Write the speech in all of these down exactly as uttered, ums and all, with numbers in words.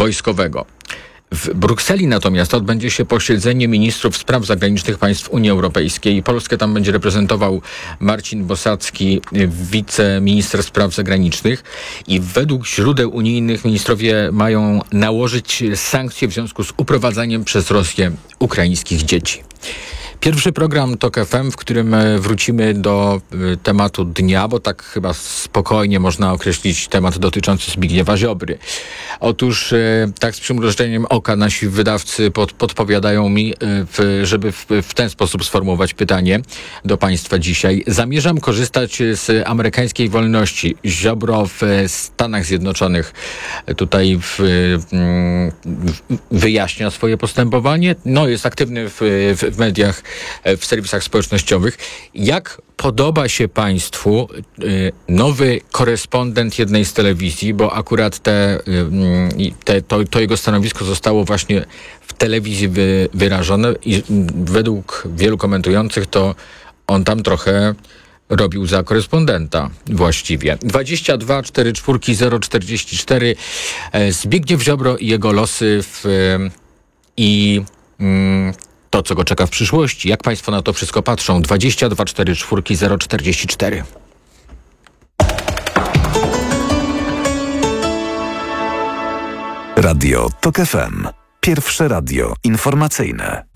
wojskowego. W Brukseli natomiast odbędzie się posiedzenie ministrów spraw zagranicznych państw Unii Europejskiej. Polskę tam będzie reprezentował Marcin Bosacki, wiceminister spraw zagranicznych. I według źródeł unijnych ministrowie mają nałożyć sankcje w związku z uprowadzaniem przez Rosję ukraińskich dzieci. Pierwszy program TOK F M, w którym wrócimy do y, tematu dnia, bo tak chyba spokojnie można określić temat dotyczący Zbigniewa Ziobry. Otóż y, tak z przymrużeniem oka nasi wydawcy pod, podpowiadają mi, y, w, żeby w, w ten sposób sformułować pytanie do Państwa dzisiaj. Zamierzam korzystać z amerykańskiej wolności. Ziobro w Stanach Zjednoczonych tutaj w, y, y, wyjaśnia swoje postępowanie. No, jest aktywny w, w, w mediach, w serwisach społecznościowych. Jak podoba się Państwu y, nowy korespondent jednej z telewizji, bo akurat te, y, te, to, to jego stanowisko zostało właśnie w telewizji wy, wyrażone i y, według wielu komentujących to on tam trochę robił za korespondenta właściwie. dwadzieścia dwa czterdzieści cztery zero czterdzieści cztery Zbigniew Ziobro i jego losy w, y, i y, to, co go czeka w przyszłości. Jak Państwo na to wszystko patrzą? dwadzieścia dwa czterdzieści cztery zero czterdzieści cztery. Radio TOK F M. Pierwsze radio informacyjne.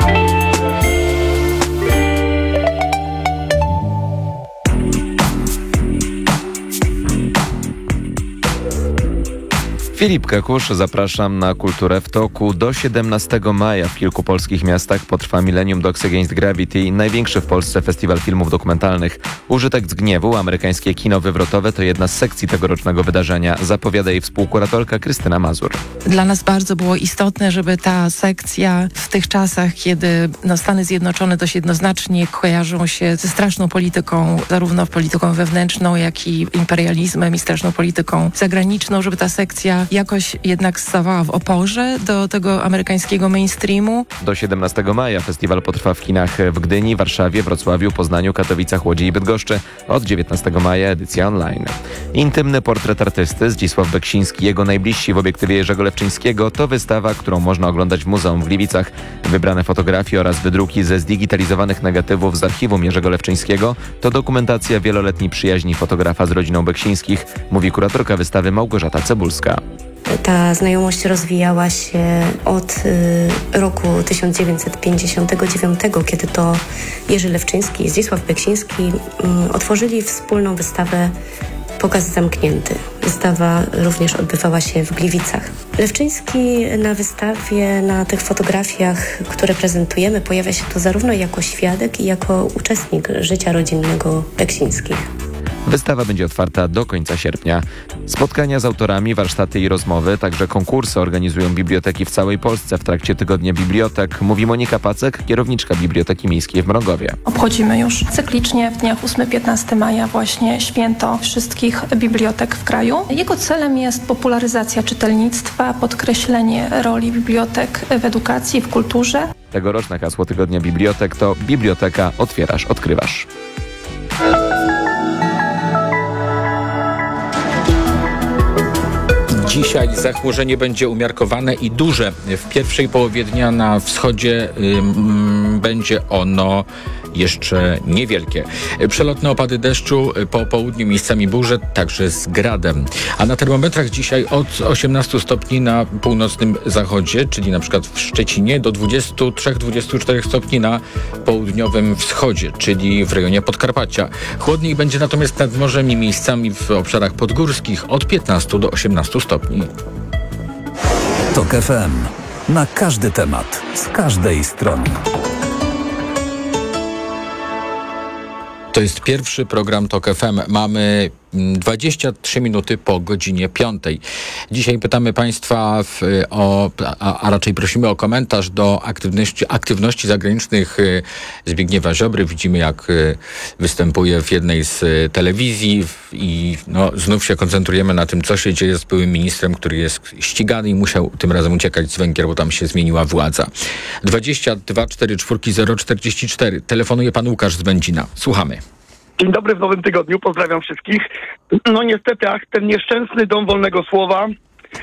Filip Kekusz, zapraszam na Kulturę w toku. Do siedemnastego maja w kilku polskich miastach potrwa Millennium Dogs Against Gravity, największy w Polsce festiwal filmów dokumentalnych. Użytek z gniewu, amerykańskie kino wywrotowe to jedna z sekcji tegorocznego wydarzenia, zapowiada jej współkuratorka Krystyna Mazur. Dla nas bardzo było istotne, żeby ta sekcja w tych czasach, kiedy no, Stany Zjednoczone dość jednoznacznie kojarzą się ze straszną polityką, zarówno polityką wewnętrzną, jak i imperializmem i straszną polityką zagraniczną, żeby ta sekcja jakoś jednak stawała w oporze do tego amerykańskiego mainstreamu. Do siedemnastego maja festiwal potrwa w kinach w Gdyni, Warszawie, Wrocławiu, Poznaniu, Katowicach, Łodzi i Bydgoszczy. Od dziewiętnastego maja edycja online. Intymny portret artysty Zdzisław Beksiński, jego najbliżsi w obiektywie Jerzego Lewczyńskiego to wystawa, którą można oglądać w Muzeum w Gliwicach. Wybrane fotografie oraz wydruki ze zdigitalizowanych negatywów z archiwum Jerzego Lewczyńskiego to dokumentacja wieloletniej przyjaźni fotografa z rodziną Beksińskich, mówi kuratorka wystawy Małgorzata Cebulska. Ta znajomość rozwijała się od y, roku tysiąc dziewięćset pięćdziesiątego dziewiątego, kiedy to Jerzy Lewczyński i Zdzisław Beksiński y, otworzyli wspólną wystawę Pokaz zamknięty. Wystawa również odbywała się w Gliwicach. Lewczyński na wystawie, na tych fotografiach, które prezentujemy, pojawia się tu zarówno jako świadek i jako uczestnik życia rodzinnego Beksińskich. Wystawa będzie otwarta do końca sierpnia. Spotkania z autorami, warsztaty i rozmowy, także konkursy organizują biblioteki w całej Polsce w trakcie Tygodnia Bibliotek, mówi Monika Pacek, kierowniczka Biblioteki Miejskiej w Mrogowie. Obchodzimy już cyklicznie w dniach ósmego do piętnastego maja właśnie święto wszystkich bibliotek w kraju. Jego celem jest popularyzacja czytelnictwa, podkreślenie roli bibliotek w edukacji, w kulturze. Tegoroczne hasło Tygodnia Bibliotek to Biblioteka otwierasz, odkrywasz. Dzisiaj zachmurzenie będzie umiarkowane i duże. W pierwszej połowie dnia na wschodzie ym, będzie ono jeszcze niewielkie. Przelotne opady deszczu, po południu miejscami burze, także z gradem. A na termometrach dzisiaj od osiemnastu stopni na północnym zachodzie, czyli na przykład w Szczecinie, do dwudziestu trzech do dwudziestu czterech stopni na południowym wschodzie, czyli w rejonie Podkarpacia. Chłodniej będzie natomiast nad morzem i miejscami w obszarach podgórskich od piętnastu do osiemnastu stopni. TOK F M. Na każdy temat, z każdej strony. To jest pierwszy program TOK F M. Mamy dwadzieścia trzy minuty po godzinie piątej. Dzisiaj pytamy Państwa w, o, a, a raczej prosimy o komentarz do aktywności, aktywności zagranicznych Zbigniewa Ziobry. Widzimy, jak występuje w jednej z telewizji i no, znów się koncentrujemy na tym, co się dzieje z byłym ministrem, który jest ścigany i musiał tym razem uciekać z Węgier, bo tam się zmieniła władza. dwadzieścia dwa czterdzieści cztery zero czterdzieści cztery. Telefonuje pan Łukasz z Będzina. Słuchamy. Dzień dobry w nowym tygodniu, pozdrawiam wszystkich. No niestety, ach, ten nieszczęsny Dom Wolnego Słowa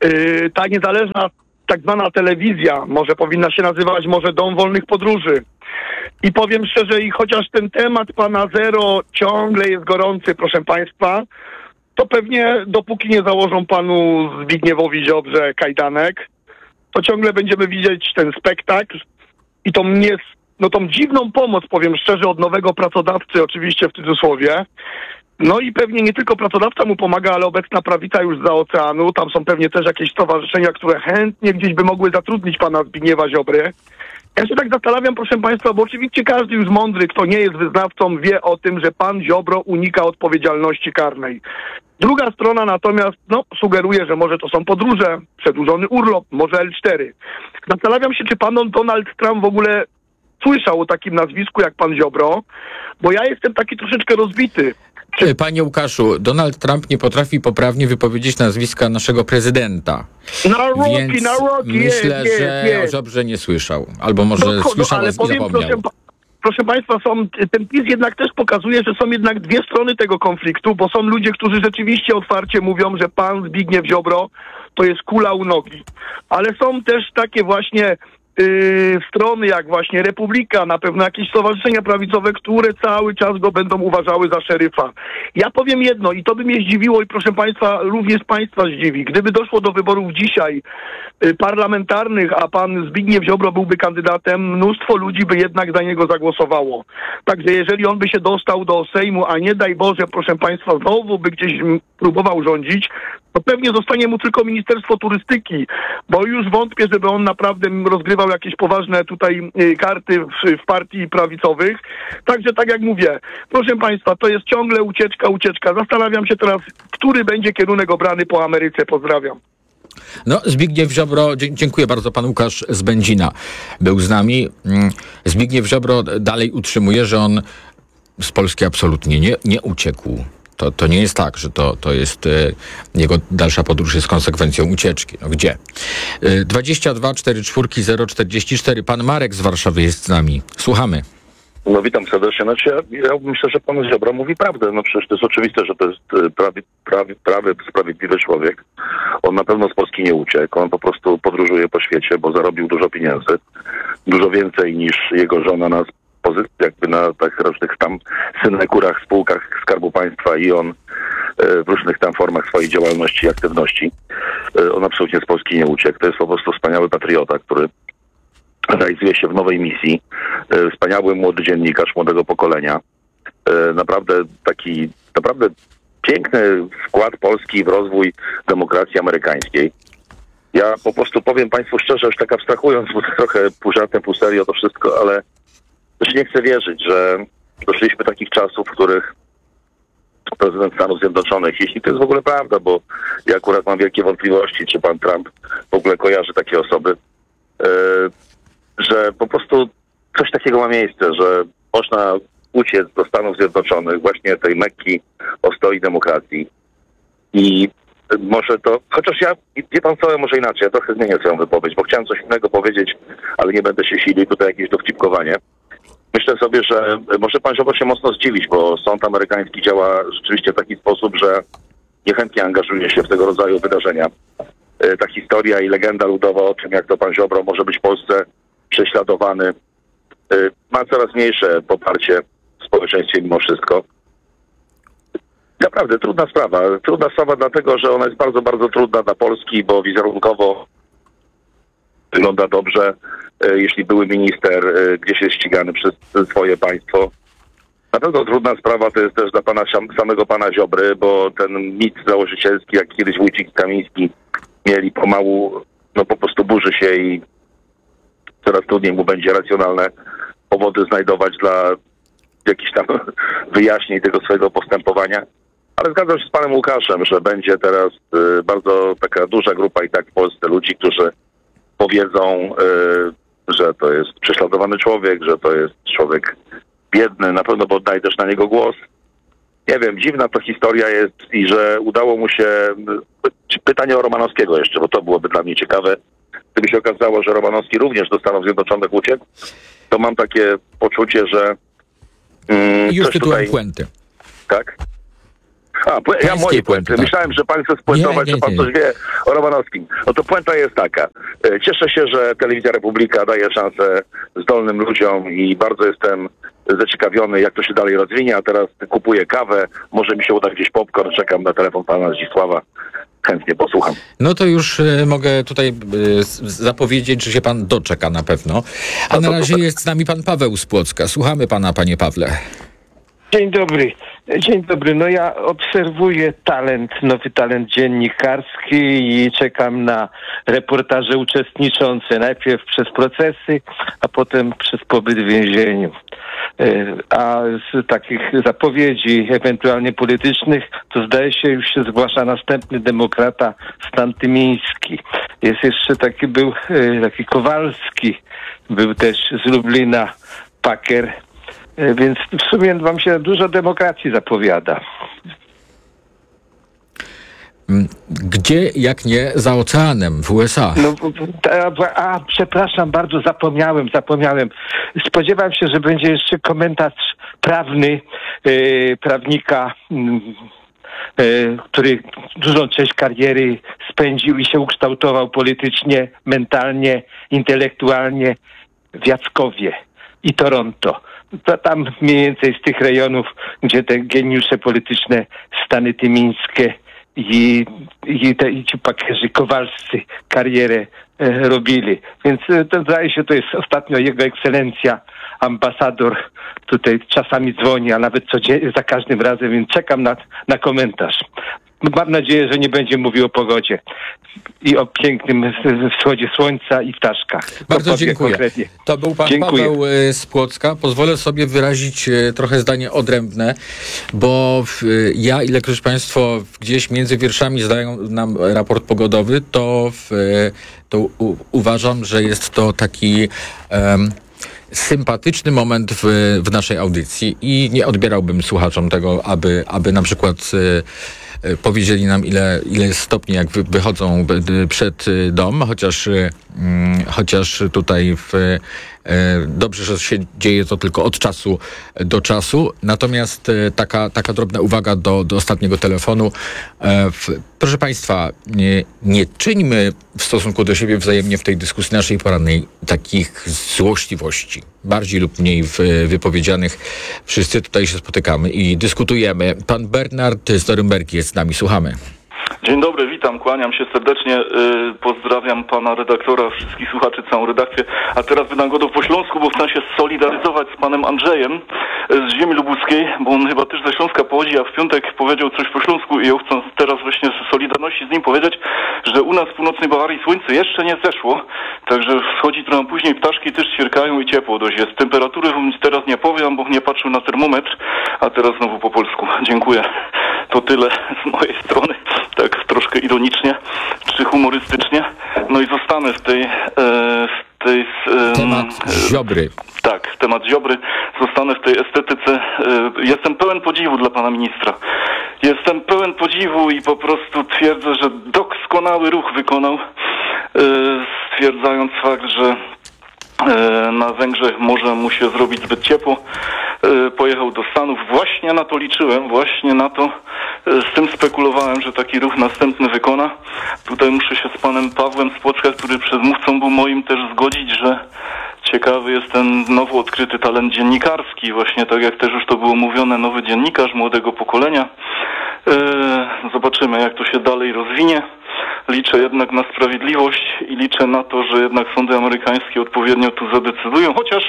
Yy, ta niezależna tak zwana telewizja, może powinna się nazywać może Dom Wolnych Podróży. I powiem szczerze, i chociaż ten temat pana Zero ciągle jest gorący, proszę państwa, to pewnie dopóki nie założą panu Zbigniewowi Ziobrze kajdanek, to ciągle będziemy widzieć ten spektakl i tą, nie, no, tą dziwną pomoc, powiem szczerze, od nowego pracodawcy, oczywiście w cudzysłowie. No i pewnie nie tylko pracodawca mu pomaga, ale obecna prawica już zza oceanu. Tam są pewnie też jakieś stowarzyszenia, które chętnie gdzieś by mogły zatrudnić pana Zbigniewa Ziobry. Ja się tak zastanawiam, proszę państwa, bo oczywiście każdy już mądry, kto nie jest wyznawcą, wie o tym, że pan Ziobro unika odpowiedzialności karnej. Druga strona natomiast, no, sugeruje, że może to są podróże, przedłużony urlop, może el cztery. Zastanawiam się, czy pan Donald Trump w ogóle słyszał o takim nazwisku jak pan Ziobro, bo ja jestem taki troszeczkę rozbity. Czy... Panie Łukaszu, Donald Trump nie potrafi poprawnie wypowiedzieć nazwiska naszego prezydenta. Na roki, Więc na roki, myślę, jest, że jest, jest. o Żiobrze nie słyszał. Albo może No, słyszał, ale ale powiem, zapomniał. proszę, proszę państwa, są, ten PiS jednak też pokazuje, że są jednak dwie strony tego konfliktu, bo są ludzie, którzy rzeczywiście otwarcie mówią, że pan Zbigniew Ziobro to jest kula u nogi. Ale są też takie właśnie Yy, strony jak właśnie Republika, na pewno jakieś stowarzyszenia prawicowe, które cały czas go będą uważały za szeryfa. Ja powiem jedno i to by mnie zdziwiło i proszę państwa, również państwa zdziwi. Gdyby doszło do wyborów dzisiaj yy, parlamentarnych, a pan Zbigniew Ziobro byłby kandydatem, mnóstwo ludzi by jednak za niego zagłosowało. Także jeżeli on by się dostał do Sejmu, a nie daj Boże, proszę państwa, znowu by gdzieś próbował rządzić, to pewnie zostanie mu tylko Ministerstwo Turystyki, bo już wątpię, żeby on naprawdę rozgrywał jakieś poważne tutaj y, karty w, w partii prawicowych. Także tak jak mówię, proszę państwa, to jest ciągle ucieczka, ucieczka. Zastanawiam się teraz, który będzie kierunek obrany po Ameryce. Pozdrawiam. No, Zbigniew Ziobro, dzie- dziękuję bardzo, pan Łukasz z Będzina był z nami. Mm, Zbigniew Ziobro dalej utrzymuje, że on z Polski absolutnie nie, nie uciekł. To, to nie jest tak, że to, to jest e, jego dalsza podróż jest konsekwencją ucieczki. No gdzie? E, dwadzieścia dwa czterdzieści cztery zero czterdzieści cztery. Pan Marek z Warszawy jest z nami. Słuchamy. No witam serdecznie. Znaczy ja, ja myślę, że pan Ziobro mówi prawdę. No przecież to jest oczywiste, że to jest prawy, prawy, prawy, sprawiedliwy człowiek. On na pewno z Polski nie uciekł. On po prostu podróżuje po świecie, bo zarobił dużo pieniędzy. Dużo więcej niż jego żona na pozycji, jakby na tak różnych tam synekurach, spółkach Skarbu Państwa i on w różnych tam formach swojej działalności i aktywności. On absolutnie z Polski nie uciekł. To jest po prostu wspaniały patriota, który realizuje się w nowej misji. Wspaniały młody dziennikarz młodego pokolenia. Naprawdę taki, naprawdę piękny wkład Polski w rozwój demokracji amerykańskiej. Ja po prostu powiem państwu szczerze, już tak abstrahując, bo trochę pół żartem, pół serio to wszystko, ale też nie chcę wierzyć, że doszliśmy do takich czasów, w których prezydent Stanów Zjednoczonych, jeśli to jest w ogóle prawda, bo ja akurat mam wielkie wątpliwości, czy pan Trump w ogóle kojarzy takie osoby, yy, że po prostu coś takiego ma miejsce, że można uciec do Stanów Zjednoczonych, właśnie tej Mekki ostoi demokracji. I może to, chociaż ja, wie pan co, może inaczej, ja trochę zmienię swoją wypowiedź, bo chciałem coś innego powiedzieć, ale nie będę się silił tutaj jakieś dowcipkowanie. Myślę sobie, że może pan Ziobro się mocno zdziwić, bo sąd amerykański działa rzeczywiście w taki sposób, że niechętnie angażuje się w tego rodzaju wydarzenia. Ta historia i legenda ludowa o tym, jak to pan Ziobro może być w Polsce prześladowany, ma coraz mniejsze poparcie w społeczeństwie mimo wszystko. Naprawdę trudna sprawa. Trudna sprawa dlatego, że ona jest bardzo, bardzo trudna dla Polski, bo wizerunkowo wygląda dobrze, jeśli były minister gdzieś jest ścigany przez swoje państwo. Na pewno trudna sprawa to jest też dla pana, samego pana Ziobry, bo ten mit założycielski, jak kiedyś Wójcik i Kamiński mieli, pomału no po prostu burzy się i coraz trudniej mu będzie racjonalne powody znajdować dla jakichś tam wyjaśnień tego swojego postępowania. Ale zgadzam się z panem Łukaszem, że będzie teraz y, bardzo taka duża grupa i tak w Polsce ludzi, którzy powiedzą, y, że to jest prześladowany człowiek, że to jest człowiek biedny, na pewno bo oddaje też na niego głos. Nie wiem, dziwna to historia jest i że udało mu się... Pytanie o Romanowskiego jeszcze, bo to byłoby dla mnie ciekawe. Gdyby się okazało, że Romanowski również do Stanów Zjednoczonych uciekł, to mam takie poczucie, że... Mm, I już coś tytułem tutaj... puenty. Tak? A, pu- ja moje puenty. tak. Myślałem, że pan chce spuentować, Nie, nie, że pan nie. coś wie o Romanowskim. No to puenta jest taka. E, Cieszę się, że Telewizja Republika daje szansę zdolnym ludziom i bardzo jestem zaciekawiony, jak to się dalej rozwinie, a teraz kupuję kawę, może mi się uda gdzieś popcorn, czekam na telefon pana Zdzisława. Chętnie posłucham. No to już e, mogę tutaj e, z- zapowiedzieć, że się pan doczeka na pewno. A No na to razie super. jest z nami pan Paweł z Płocka. Słuchamy pana, panie Pawle. Dzień dobry. Dzień dobry. No ja obserwuję talent, nowy talent dziennikarski i czekam na reportaże uczestniczące najpierw przez procesy, a potem przez pobyt w więzieniu. E, A z takich zapowiedzi ewentualnie politycznych to zdaje się już się zgłasza następny demokrata Stan Tymiński. Jest jeszcze taki był e, taki Kowalski, był też z Lublina, Paker. E, Więc w sumie wam się dużo demokracji zapowiada. Mm, Gdzie, jak nie, za oceanem, w U S A? No, a, a przepraszam bardzo, zapomniałem, zapomniałem. Spodziewam się, że będzie jeszcze komentarz prawny e, prawnika, mm, e, który dużą część kariery spędził i się ukształtował politycznie, mentalnie, intelektualnie w Jackowie i Toronto. To tam mniej więcej z tych rejonów, gdzie te geniusze polityczne, Stany Tymińskie i, i, te, i ci pakerzy kowalscy karierę e, robili. Więc e, to zdaje się, to jest ostatnio jego ekscelencja, ambasador tutaj czasami dzwoni, a nawet codziennie, za każdym razem, więc czekam na, na komentarz. Mam nadzieję, że nie będzie mówił o pogodzie i o pięknym wschodzie słońca i ptaszkach. To Bardzo powiem dziękuję. konkretnie. To był pan Dziękuję. Paweł e, z Płocka. Pozwolę sobie wyrazić e, trochę zdanie odrębne, bo w, e, ja, ilekroć państwo gdzieś między wierszami zdają nam raport pogodowy, to, w, e, to u, uważam, że jest to taki em, sympatyczny moment w, w naszej audycji i nie odbierałbym słuchaczom tego, aby, aby na przykład e, e, powiedzieli nam, ile, ile jest stopni, jak wy, wychodzą b- przed e, dom, chociaż, e, mm, chociaż tutaj w, e, dobrze, że się dzieje to tylko od czasu do czasu. Natomiast e, taka, taka drobna uwaga do, do ostatniego telefonu. E, w, proszę państwa, nie, nie czyńmy w stosunku do siebie wzajemnie w tej dyskusji naszej porannej takich złośliwości, bardziej lub mniej w, wypowiedzianych. Wszyscy tutaj się spotykamy i dyskutujemy. Pan Bernard z Norymbergi jest z nami. Słuchamy. Dzień dobry, witam, kłaniam się serdecznie, yy, pozdrawiam pana redaktora, wszystkich słuchaczy, całą redakcję, a teraz wydam go do po śląsku, bo chcę się solidaryzować z panem Andrzejem yy, z ziemi lubuskiej, bo on chyba też ze Śląska pochodzi, a w piątek powiedział coś po śląsku i ja chcę teraz właśnie z solidarności z nim powiedzieć, że u nas w północnej Bawarii słońce jeszcze nie zeszło, także wschodzi trochę później, ptaszki też ćwierkają i ciepło dość jest. Temperatury wam teraz nie powiem, bo nie patrzył na termometr, a teraz znowu po polsku. Dziękuję. To tyle z mojej strony. Tak troszkę ironicznie, czy humorystycznie. No i zostanę w tej... E, w tej e, Temat Ziobry. Tak, temat Ziobry. Zostanę w tej estetyce. E, jestem pełen podziwu dla pana ministra. Jestem pełen podziwu i po prostu twierdzę, że doskonały ruch wykonał, e, stwierdzając fakt, że e, na Węgrzech może mu się zrobić zbyt ciepło. E, pojechał do Stanów. Właśnie na to liczyłem, właśnie na to. Z tym spekulowałem, że taki ruch następny wykona. Tutaj muszę się z panem Pawłem z Płocka, który przedmówcą był moim, też zgodzić, że ciekawy jest ten nowo odkryty talent dziennikarski. Właśnie tak jak też już to było mówione, nowy dziennikarz młodego pokolenia. Eee, zobaczymy, jak to się dalej rozwinie. Liczę jednak na sprawiedliwość i liczę na to, że jednak sądy amerykańskie odpowiednio tu zadecydują, chociaż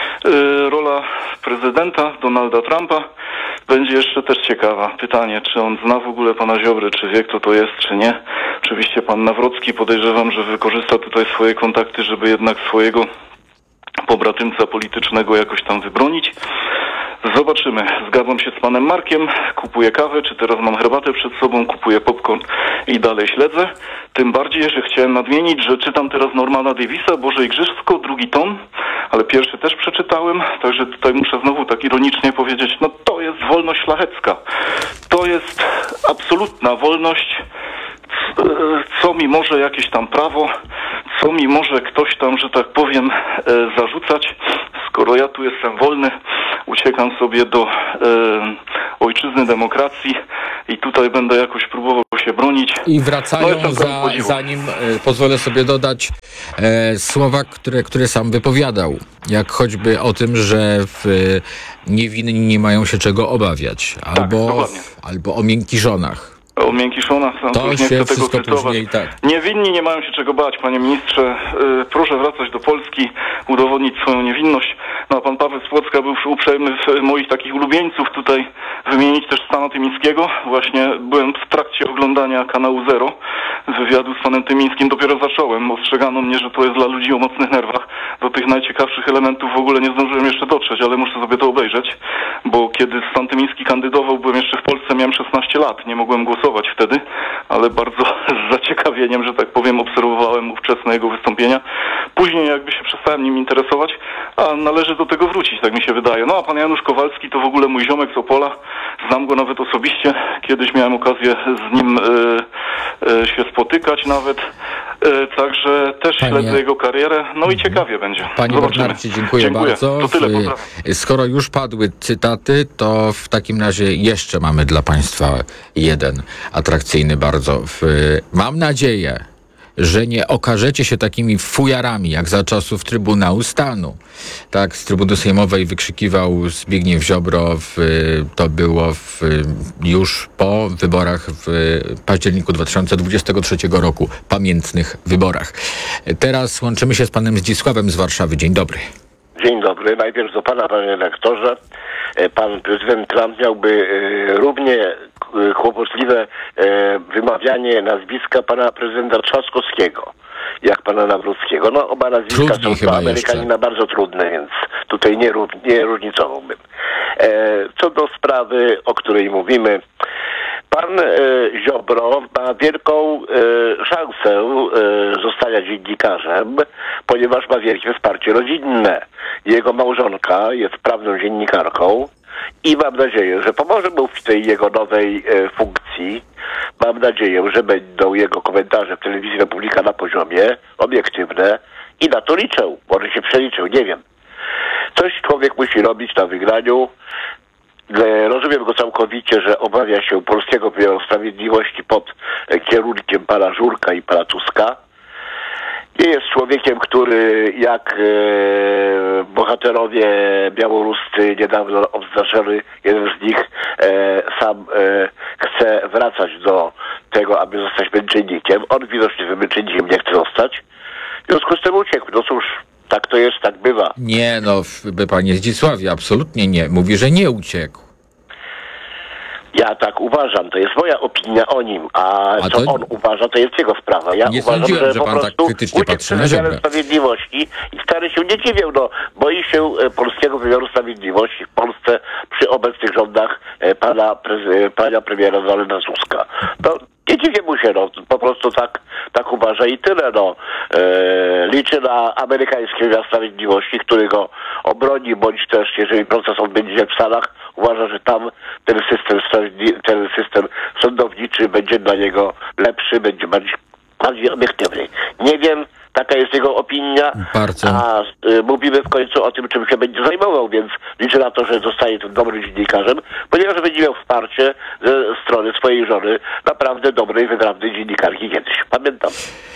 e, rola prezydenta Donalda Trumpa będzie jeszcze też ciekawa. Pytanie, czy on zna w ogóle pana Ziobry, czy wie, kto to jest, czy nie. Oczywiście pan Nawrocki, podejrzewam, że wykorzysta tutaj swoje kontakty, żeby jednak swojego pobratymca politycznego jakoś tam wybronić. Zobaczymy. Zgadzam się z panem Markiem. Kupuję kawę, czy teraz mam herbatę przed sobą, kupuję popcorn i dalej śledzę. Tym bardziej, że chciałem nadmienić, że czytam teraz Normana Davisa, Boże Igrzysko, drugi tom, ale pierwszy też przeczytałem, także tutaj muszę znowu tak ironicznie powiedzieć, no to jest wolność szlachecka. To jest absolutna wolność, co mi może jakieś tam prawo, co mi może ktoś tam, że tak powiem, zarzucać, skoro ja tu jestem wolny, uciekam sobie do e, ojczyzny demokracji, i tutaj będę jakoś próbował się bronić. I wracają, no, za, zanim e, pozwolę sobie dodać e, słowa, które, które sam wypowiadał, jak choćby o tym, że w, e, niewinni nie mają się czego obawiać, albo, tak, albo o miękiszonach. O miękiszonach, sam To nie się chcę tego wszystko cytować. później tak. Niewinni nie mają się czego bać, panie ministrze. Yy, proszę wracać do Polski, udowodnić swoją niewinność. No a pan Paweł z Płocka był uprzejmy w moich takich ulubieńców tutaj wymienić też Stana Tymińskiego. Właśnie byłem w trakcie oglądania kanału Zero wywiadu z panem Tymińskim. Dopiero zacząłem. Ostrzegano mnie, że to jest dla ludzi o mocnych nerwach. Do tych najciekawszych elementów w ogóle nie zdążyłem jeszcze dotrzeć, ale muszę sobie to obejrzeć, bo kiedy Stan Tymiński kandydował, byłem jeszcze w Polsce, miałem szesnaście lat, nie mogłem głosować wtedy, ale bardzo z zaciekawieniem, że tak powiem, obserwowałem ówczesne jego wystąpienia. Później jakby się przestałem nim interesować, a należy do tego wrócić, tak mi się wydaje. No a pan Janusz Kowalski to w ogóle mój ziomek z Opola, znam go nawet osobiście, kiedyś miałem okazję z nim y, y, się spotykać nawet, y, także też Panie... śledzę jego karierę, no i ciekawie będzie. Panie Zobaczymy. Bernardzie, dziękuję, dziękuję bardzo. To tyle, W- pozdrawiam. Skoro już padły cytaty, to w takim razie jeszcze mamy dla Państwa jeden atrakcyjny bardzo. W, mam nadzieję, że nie okażecie się takimi fujarami, jak za czasów Trybunału Stanu. Tak, z trybuny sejmowej wykrzykiwał Zbigniew Ziobro, w, to było w, już po wyborach w październiku dwa tysiące dwudziestego trzeciego roku, pamiętnych wyborach. Teraz łączymy się z panem Zdzisławem z Warszawy. Dzień dobry. Dzień dobry. Najpierw do pana, panie redaktorze. Pan prezydent Trump miałby równie kłopotliwe wymawianie nazwiska pana prezydenta Trzaskowskiego jak pana Nawrockiego. No oba nazwiska Trudniej są chyba dla Amerykanina jeszcze. bardzo trudne, więc tutaj nie, ró- nie różnicowałbym. Co do sprawy, o której mówimy, pan e, Ziobro ma wielką e, szansę e, zostania dziennikarzem, ponieważ ma wielkie wsparcie rodzinne. Jego małżonka jest sprawną dziennikarką i mam nadzieję, że pomoże mu w tej jego nowej e, funkcji. Mam nadzieję, że będą jego komentarze w telewizji Republika na poziomie, obiektywne i na to liczę. Może się przeliczę, nie wiem. Coś człowiek musi robić na wygraniu. E, Rozumiem go całkowicie, że obawia się polskiego wymiaru sprawiedliwości pod e, kierunkiem pana Żurka i pana Tuska. Nie jest człowiekiem, który jak e, bohaterowie białoruscy niedawno odznaczony, jeden z nich e, sam e, chce wracać do tego, aby zostać męczennikiem. On widocznie tym męczennikiem nie chce zostać. W związku z tym uciekł. No cóż, tak to jest, tak bywa. Nie, no, w- panie Zdzisławie, absolutnie nie. Mówi, że nie uciekł. Ja tak uważam, to jest moja opinia o nim, a, A co to- on uważa, to jest jego sprawa. Ja Nie uważam, sądziłem, że, że po pan tak prostu krytycznie uciekł patrzy na przed wymiarem Ziobrę. sprawiedliwości i stary się nie dziwię, no, boi się e, polskiego wymiaru sprawiedliwości w Polsce przy obecnych rządach e, pana, prez, pana premiera Donalda Tuska. No, nie dziwię mu się, no, po prostu tak, tak uważa i tyle, no. E, liczy na amerykański wymiar sprawiedliwości, który go obroni, bądź też, jeżeli proces odbędzie w Stanach, uważa, że tam ten system, sprawiedli- ten system sądowniczy będzie dla niego lepszy, będzie bardziej, bardziej obiektywny. Nie wiem, taka jest jego opinia, Bardzo. a y, mówimy w końcu o tym, czym się będzie zajmował, więc liczę na to, że zostaje tym dobrym dziennikarzem, ponieważ będzie miał wsparcie ze strony swojej żony, naprawdę dobrej, wytrawnej dziennikarki kiedyś. Pamiętam.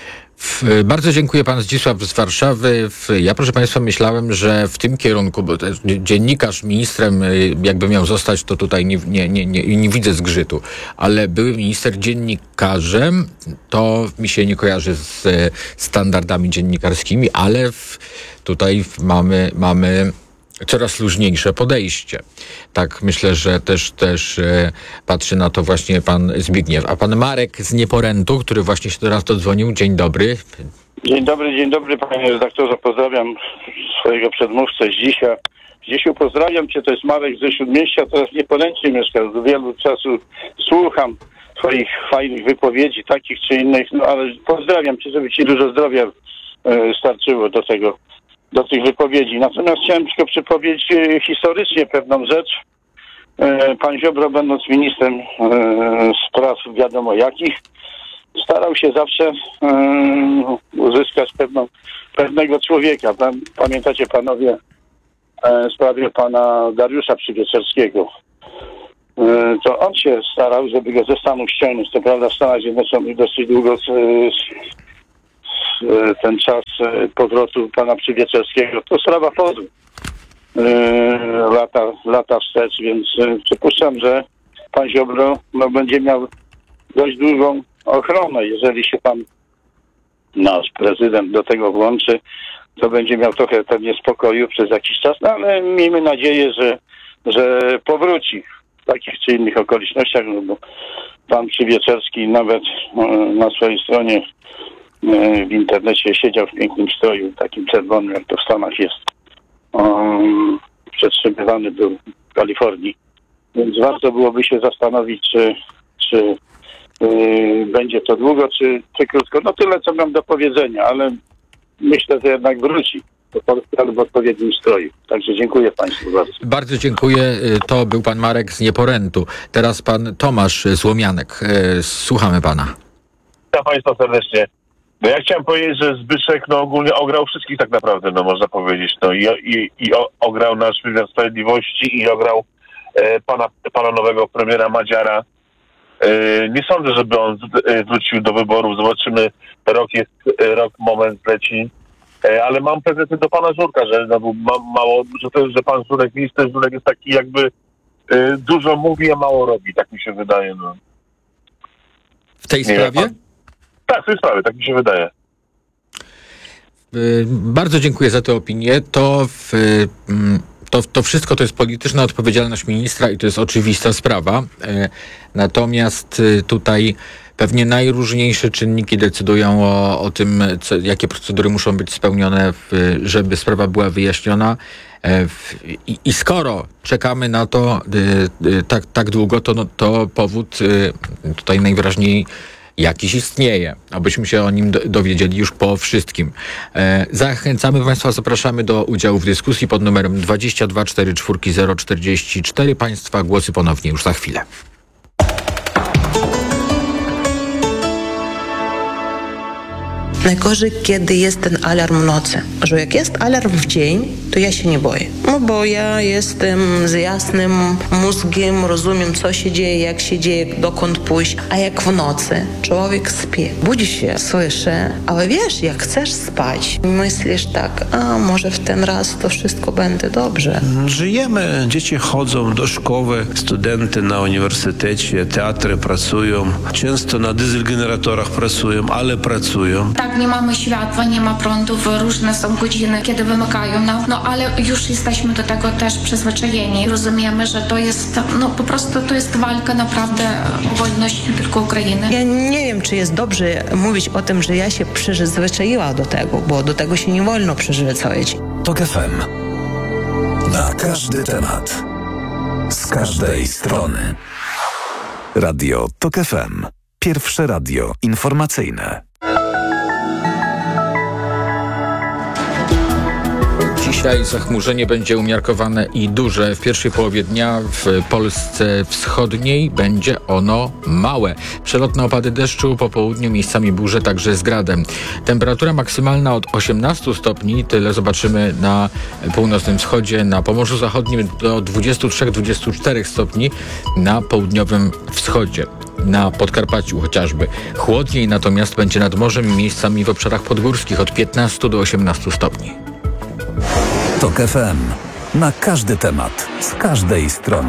W, bardzo dziękuję, pan Zdzisław z Warszawy. W, ja, proszę państwa, myślałem, że w tym kierunku, bo to jest dziennikarz ministrem y, jakby miał zostać, to tutaj nie, nie, nie, nie, nie widzę zgrzytu, ale były minister dziennikarzem, to mi się nie kojarzy z e, standardami dziennikarskimi, ale w, tutaj w, mamy, mamy coraz luźniejsze podejście. Tak myślę, że też, też e, patrzy na to właśnie pan Zbigniew. A pan Marek z Nieporętu, który właśnie się teraz dodzwonił. Dzień dobry. Dzień dobry, dzień dobry panie redaktorze. Pozdrawiam swojego przedmówcę z dzisiaj. Zdzisiu, pozdrawiam cię, to jest Marek ze Śródmieścia, teraz nie poręcznie mieszkam. Od wielu czasu słucham twoich fajnych wypowiedzi, takich czy innych, no ale pozdrawiam cię, żeby ci dużo zdrowia e, starczyło do tego, do tych wypowiedzi. Natomiast chciałem tylko przypomnieć e, historycznie pewną rzecz. E, pan Ziobro, będąc ministrem e, spraw wiadomo jakich, starał się zawsze e, uzyskać pewną, pewnego człowieka. Pan, pamiętacie panowie e, w sprawie pana Dariusza Przywieczerskiego. to on się starał, żeby go ze Stanów ściągnąć. To prawda, w Stanach Zjednoczonych dosyć długo z, z, ten czas powrotu pana Przywieczerskiego. To sprawa chodu. Lata, lata wstecz, więc przypuszczam, że pan Ziobro no, będzie miał dość dużą ochronę. Jeżeli się pan nasz prezydent do tego włączy, to będzie miał trochę pewnie spokoju przez jakiś czas, no, ale miejmy nadzieję, że, że powróci w takich czy innych okolicznościach, no, bo pan Przywieczerski nawet na swojej stronie w internecie siedział w pięknym stroju, takim czerwonym, jak to w Stanach jest. Um, przetrzymywany był w Kalifornii. Więc warto byłoby się zastanowić, czy, czy yy, będzie to długo, czy, czy krótko. No tyle, co mam do powiedzenia, ale myślę, że jednak wróci do Polski, ale w odpowiednim stroju. Także dziękuję Państwu bardzo. Bardzo dziękuję. To był pan Marek z Nieporętu. Teraz pan Tomasz Złomianek. Słuchamy pana. Witam Państwa serdecznie. No ja chciałem powiedzieć, że Zbyszek no ogólnie ograł wszystkich tak naprawdę, no można powiedzieć. No i, i, i o, ograł nasz wymiar sprawiedliwości i ograł e, pana, pana nowego premiera Madziara. E, nie sądzę, żeby on z, e, wrócił do wyborów. Zobaczymy, rok jest, e, rok, moment leci. E, ale mam pretensje do pana Żurka, że no, ma, mało, że, to, że pan Żurek, minister Żurek jest taki jakby e, dużo mówi, a mało robi, tak mi się wydaje. No. W tej nie sprawie? Wiem, Tak, w tej sprawie, tak mi się wydaje. Bardzo dziękuję za tę opinię. To, w, to, to wszystko to jest polityczna odpowiedzialność ministra i to jest oczywista sprawa. Natomiast tutaj pewnie najróżniejsze czynniki decydują o, o tym, co, jakie procedury muszą być spełnione, w, żeby sprawa była wyjaśniona. I, I skoro czekamy na to tak, tak długo, to, no, to powód tutaj najwyraźniej jakiś istnieje, abyśmy się o nim do, dowiedzieli już po wszystkim. E, zachęcamy Państwa, zapraszamy do udziału w dyskusji pod numerem dwadzieścia dwa czterdzieści cztery zero czterdzieści cztery. Państwa głosy ponownie już za chwilę. Najgorzej, kiedy jest ten alarm w nocy. Że jak jest alarm w dzień, to ja się nie boję. No bo ja jestem z jasnym mózgiem, rozumiem, co się dzieje, jak się dzieje, dokąd pójść. A jak w nocy człowiek śpi, budzi się, słyszy, ale wiesz, jak chcesz spać, myślisz tak, a może w ten raz to wszystko będzie dobrze. Żyjemy, dzieci chodzą do szkoły, studenty na uniwersytecie, teatry pracują, często na dieselgeneratorach pracują, ale pracują. Tak, nie mamy światła, nie ma prądu, różne są godziny, kiedy wymykają nam, no ale już jesteśmy do tego też przyzwyczajeni. Rozumiemy, że to jest, no po prostu to jest walka naprawdę o wolność nie tylko Ukrainy. Ja nie wiem, czy jest dobrze mówić o tym, że ja się przyzwyczaiła do tego, bo do tego się nie wolno przyzwyczaić. TOK F M. Na każdy temat. Z każdej strony. Radio TOK F M. Pierwsze radio informacyjne. Dzisiaj zachmurzenie będzie umiarkowane i duże. W pierwszej połowie dnia w Polsce wschodniej będzie ono małe. Przelotne opady deszczu, po południu miejscami burze, także z gradem. Temperatura maksymalna od osiemnastu stopni, tyle zobaczymy na północnym wschodzie, na Pomorzu Zachodnim do dwudziestu trzech do dwudziestu czterech stopni, na południowym wschodzie. Na Podkarpaciu chociażby. Chłodniej natomiast będzie nad morzem i miejscami w obszarach podgórskich od piętnastu do osiemnastu stopni. TOK F M. Na każdy temat, z każdej strony.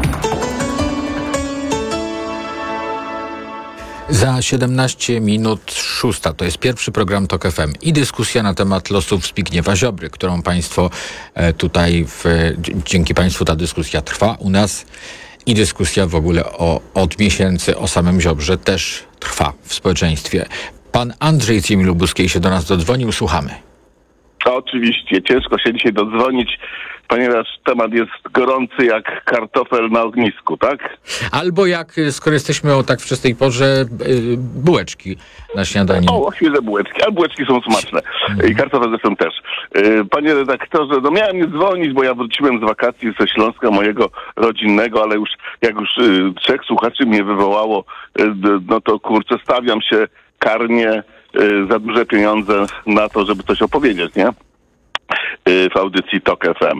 Za siedemnaście minut szósta. To jest pierwszy program TOK F M i dyskusja na temat losów Zbigniewa Ziobry, którą Państwo tutaj, w, dzięki Państwu ta dyskusja trwa u nas i dyskusja w ogóle o, od miesięcy o samym Ziobrze też trwa w społeczeństwie. Pan Andrzej z Ziemi Lubuskiej się do nas dodzwonił. Słuchamy. Oczywiście, ciężko się dzisiaj dodzwonić, ponieważ temat jest gorący jak kartofel na ognisku, tak? Albo jak, skoro jesteśmy o tak wczesnej porze, yy, bułeczki na śniadanie. O, świeże bułeczki, ale bułeczki są smaczne. I kartofel zresztą też. Yy, panie redaktorze, no miałem nie dzwonić, bo ja wróciłem z wakacji ze Śląska mojego rodzinnego, ale już jak już yy, trzech słuchaczy mnie wywołało, yy, no to kurczę, stawiam się karnie za duże pieniądze na to, żeby coś opowiedzieć, nie? w audycji Tok F M.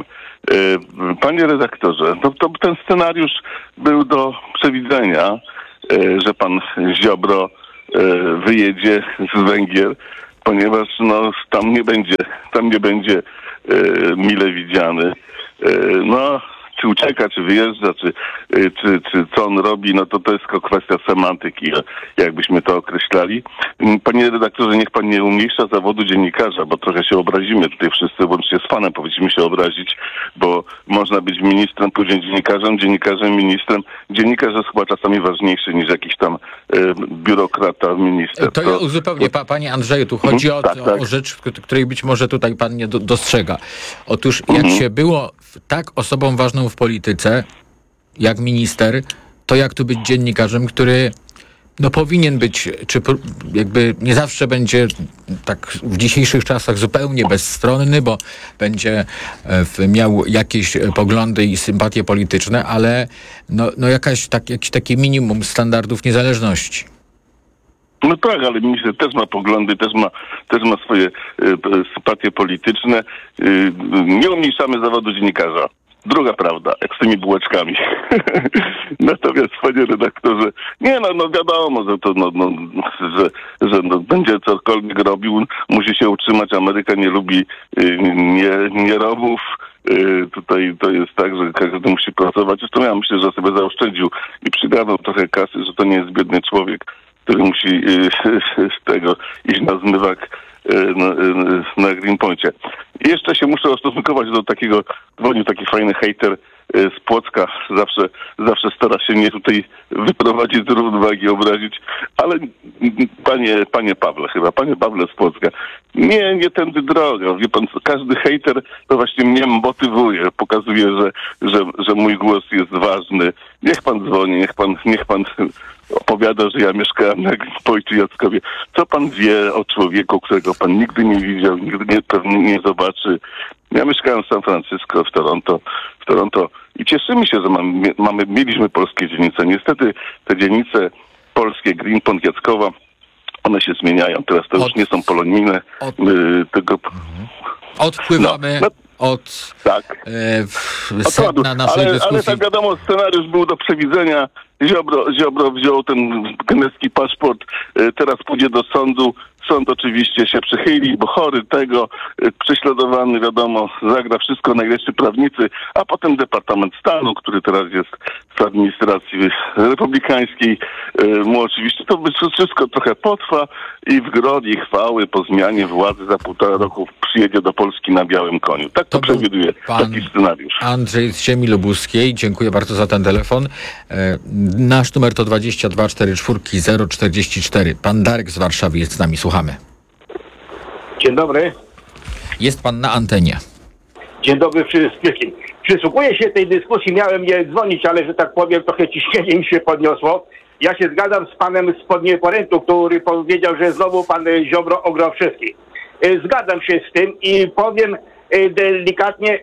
Panie redaktorze, no to ten scenariusz był do przewidzenia, że pan Ziobro wyjedzie z Węgier, ponieważ no, tam nie będzie, tam nie będzie mile widziany. No, czy ucieka, czy wyjeżdża, czy, czy, czy co on robi, no to to jest tylko kwestia semantyki, jakbyśmy to określali. Panie redaktorze, niech pan nie umniejsza zawodu dziennikarza, bo trochę się obrazimy tutaj wszyscy, łącznie z panem powinniśmy się obrazić, bo można być ministrem, później dziennikarzem, dziennikarzem, ministrem. Dziennikarz jest chyba czasami ważniejszy niż jakiś tam y, biurokrata, minister. To, to ja uzupełnię, pa, panie Andrzeju, tu chodzi o, tak, tak. o rzecz, której być może tutaj pan nie do, dostrzega. Otóż jak mhm. się było tak osobą ważną w polityce, jak minister, to jak tu być dziennikarzem, który no powinien być, czy jakby nie zawsze będzie tak w dzisiejszych czasach zupełnie bezstronny, bo będzie miał jakieś poglądy i sympatie polityczne, ale no, no jakaś, tak, jakieś takie minimum standardów niezależności. No tak, ale minister też ma poglądy, też ma, też ma swoje y, sympatie polityczne. Y, nie umniejszamy zawodu dziennikarza. Druga prawda, jak z tymi bułeczkami. Natomiast, panie redaktorze, nie no, no wiadomo, że to, no, no, że, że no, będzie cokolwiek robił, musi się utrzymać. Ameryka nie lubi y, nie, nierobów. Y, tutaj to jest tak, że każdy musi pracować. Zresztą ja myślę, że sobie zaoszczędził i przygarnął trochę kasy, że to nie jest biedny człowiek, który musi y, z tego iść na zmywak na, na Greenpoincie. Jeszcze się muszę ustosunkować do takiego, dzwonił taki fajny hejter z Płocka, zawsze, zawsze stara się mnie tutaj wyprowadzić z równowagi, obrazić, ale panie, panie Pawle chyba, panie Pawle z Płocka, nie, nie tędy droga, wie pan co, każdy hejter to właśnie mnie motywuje, pokazuje, że, że, że mój głos jest ważny. Niech pan dzwoni, niech pan, niech pan opowiada, że ja mieszkałem na Greenpoincie Jackowie. Co pan wie o człowieku, którego pan nigdy nie widział, nigdy nie, pewnie nie zobaczy? Ja mieszkałem w San Francisco, w Toronto, w Toronto i cieszymy się, że mamy, mamy, mieliśmy polskie dzielnice. Niestety te dzielnice polskie, Greenpoint, Jackowa, one się zmieniają. Teraz to już od, nie są polonijne. Od, y, tego... Odpływamy no, no, od tak. e, sedna naszej ale, dyskusji. Ale tak wiadomo, scenariusz był do przewidzenia. Ziobro, Ziobro wziął ten genewski paszport, y, teraz pójdzie do sądu. Sąd oczywiście się przychyli, bo chory tego, prześladowany, wiadomo, zagra wszystko najlepsi prawnicy, a potem Departament Stanu, który teraz jest w administracji republikańskiej, mu oczywiście to wszystko trochę potrwa i w gronie chwały po zmianie władzy za półtora roku przyjedzie do Polski na białym koniu. Tak to, to przewiduje taki scenariusz. Andrzej z Ziemi Lubuskiej, dziękuję bardzo za ten telefon. Nasz numer to dwadzieścia dwa czterdzieści cztery zero czterdzieści cztery. Pan Darek z Warszawy jest z nami. Słuchamy. Dzień dobry. Jest pan na antenie. Dzień dobry wszystkim. Przysłuchuję się tej dyskusji, miałem nie dzwonić, ale że tak powiem, trochę ciśnienie mi się podniosło. Ja się zgadzam z panem spod Nieporętu, który powiedział, że znowu pan Ziobro ograł wszystkich. Zgadzam się z tym i powiem delikatnie,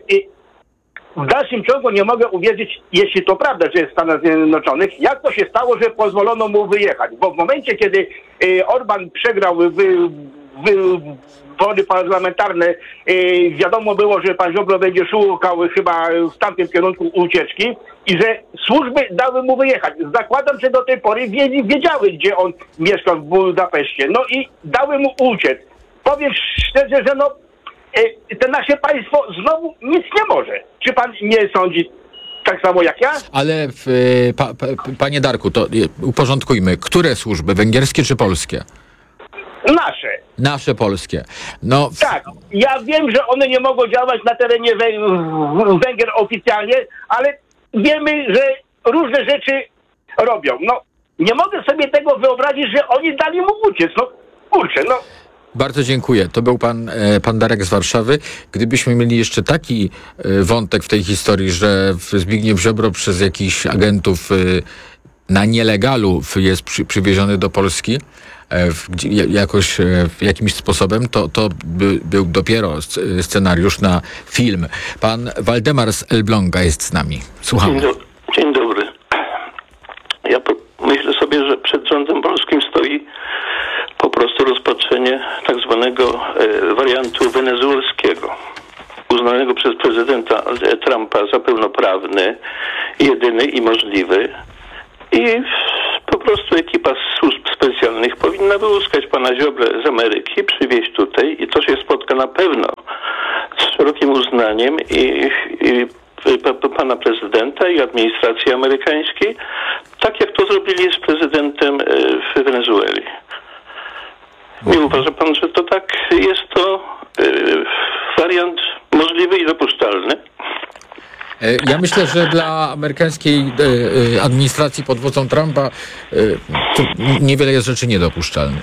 w dalszym ciągu nie mogę uwierzyć, jeśli to prawda, że jest w Stanach Zjednoczonych, jak to się stało, że pozwolono mu wyjechać. Bo w momencie, kiedy Orban przegrał w, w, wybory parlamentarne, wiadomo było, że pan Ziobro będzie szukał chyba w tamtym kierunku ucieczki i że służby dały mu wyjechać. Zakładam, że do tej pory wiedziały, gdzie on mieszka w Budapeszcie. No i dały mu uciec. Powiem szczerze, że no to nasze państwo znowu nic nie może. Czy pan nie sądzi tak samo jak ja? Ale w, pa, pa, panie Darku, to uporządkujmy. Które służby? Węgierskie czy polskie? Nasze. Nasze polskie. No. Tak. Ja wiem, że one nie mogą działać na terenie Węgier oficjalnie, ale wiemy, że różne rzeczy robią. No, nie mogę sobie tego wyobrazić, że oni dali mu uciec. No, kurczę, no. Bardzo dziękuję. To był pan, pan Darek z Warszawy. Gdybyśmy mieli jeszcze taki wątek w tej historii, że Zbigniew Ziobro przez jakichś agentów na nielegalu jest przy, przywieziony do Polski w, jakoś w jakimś sposobem, to, to by, był dopiero scenariusz na film. Pan Waldemar z Elbląga jest z nami. Słuchamy. Dzień, do, dzień dobry. Ja po, myślę sobie, że przed rządem polskim stoi po prostu rozpatrzenie tak zwanego e, wariantu wenezuelskiego. uznanego przez prezydenta Trumpa za pełnoprawny, jedyny i możliwy. I po prostu ekipa służb specjalnych powinna wyłuskać pana Ziobrę z Ameryki, przywieźć tutaj i to się spotka na pewno z szerokim uznaniem i, i pana prezydenta i administracji amerykańskiej, tak jak to zrobili z prezydentem w Wenezueli. Nie uważa pan, że to tak jest to wariant możliwy i dopuszczalny? Ja myślę, że dla amerykańskiej administracji pod wodzą Trumpa to niewiele jest rzeczy niedopuszczalnych.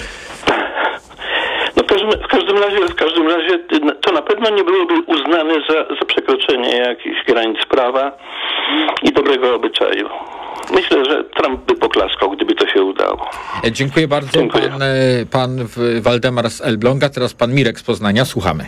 No w każdym, w każdym razie, w każdym razie to na pewno nie byłoby uznane za, za przekroczenie jakichś granic prawa i dobrego obyczaju. Myślę, że Trump by poklaskał, gdyby to się udało. Dziękuję bardzo. Dziękuję. Pan, pan Waldemar z Elbląga, teraz pan Mirek z Poznania. Słuchamy.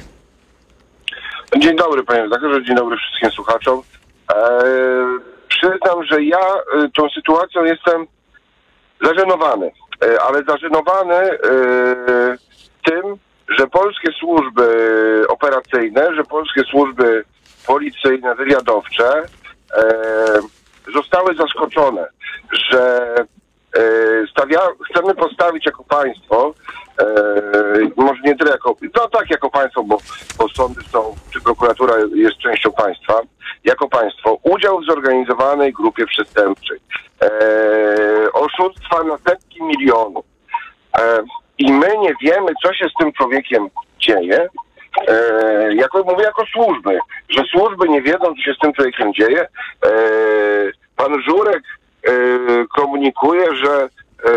Dzień dobry, panie redaktorze, dzień dobry wszystkim słuchaczom. Eee, przyznam, że ja e, tą sytuacją jestem zażenowany, e, ale zażenowany e, tym, że polskie służby operacyjne, że polskie służby policyjne, wywiadowcze e, zostały zaskoczone, że e, stawia, chcemy postawić jako państwo, e, może nie tyle jako, no tak jako państwo, bo, bo sądy są, czy prokuratura jest częścią państwa, jako państwo udział w zorganizowanej grupie przestępczej, e, oszustwa na setki milionów e, i my nie wiemy, co się z tym człowiekiem dzieje, e, jako mówię jako służby, że służby nie wiedzą, co się z tym człowiekiem dzieje. E, pan Żurek e, komunikuje, że e,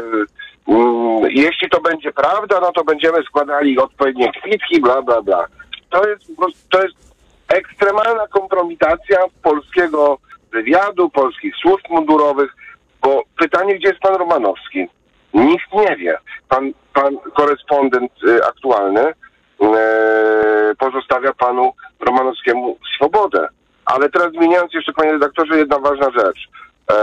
mm, jeśli to będzie prawda, no to będziemy składali odpowiednie kwitki, bla, bla, bla. To jest, to jest ekstremalna kompromitacja polskiego wywiadu, polskich służb mundurowych, bo pytanie, gdzie jest pan Romanowski? Nikt nie wie. Pan, pan korespondent y, aktualny y, pozostawia panu Romanowskiemu swobodę. Ale teraz zmieniając jeszcze, panie redaktorze, jedna ważna rzecz. E,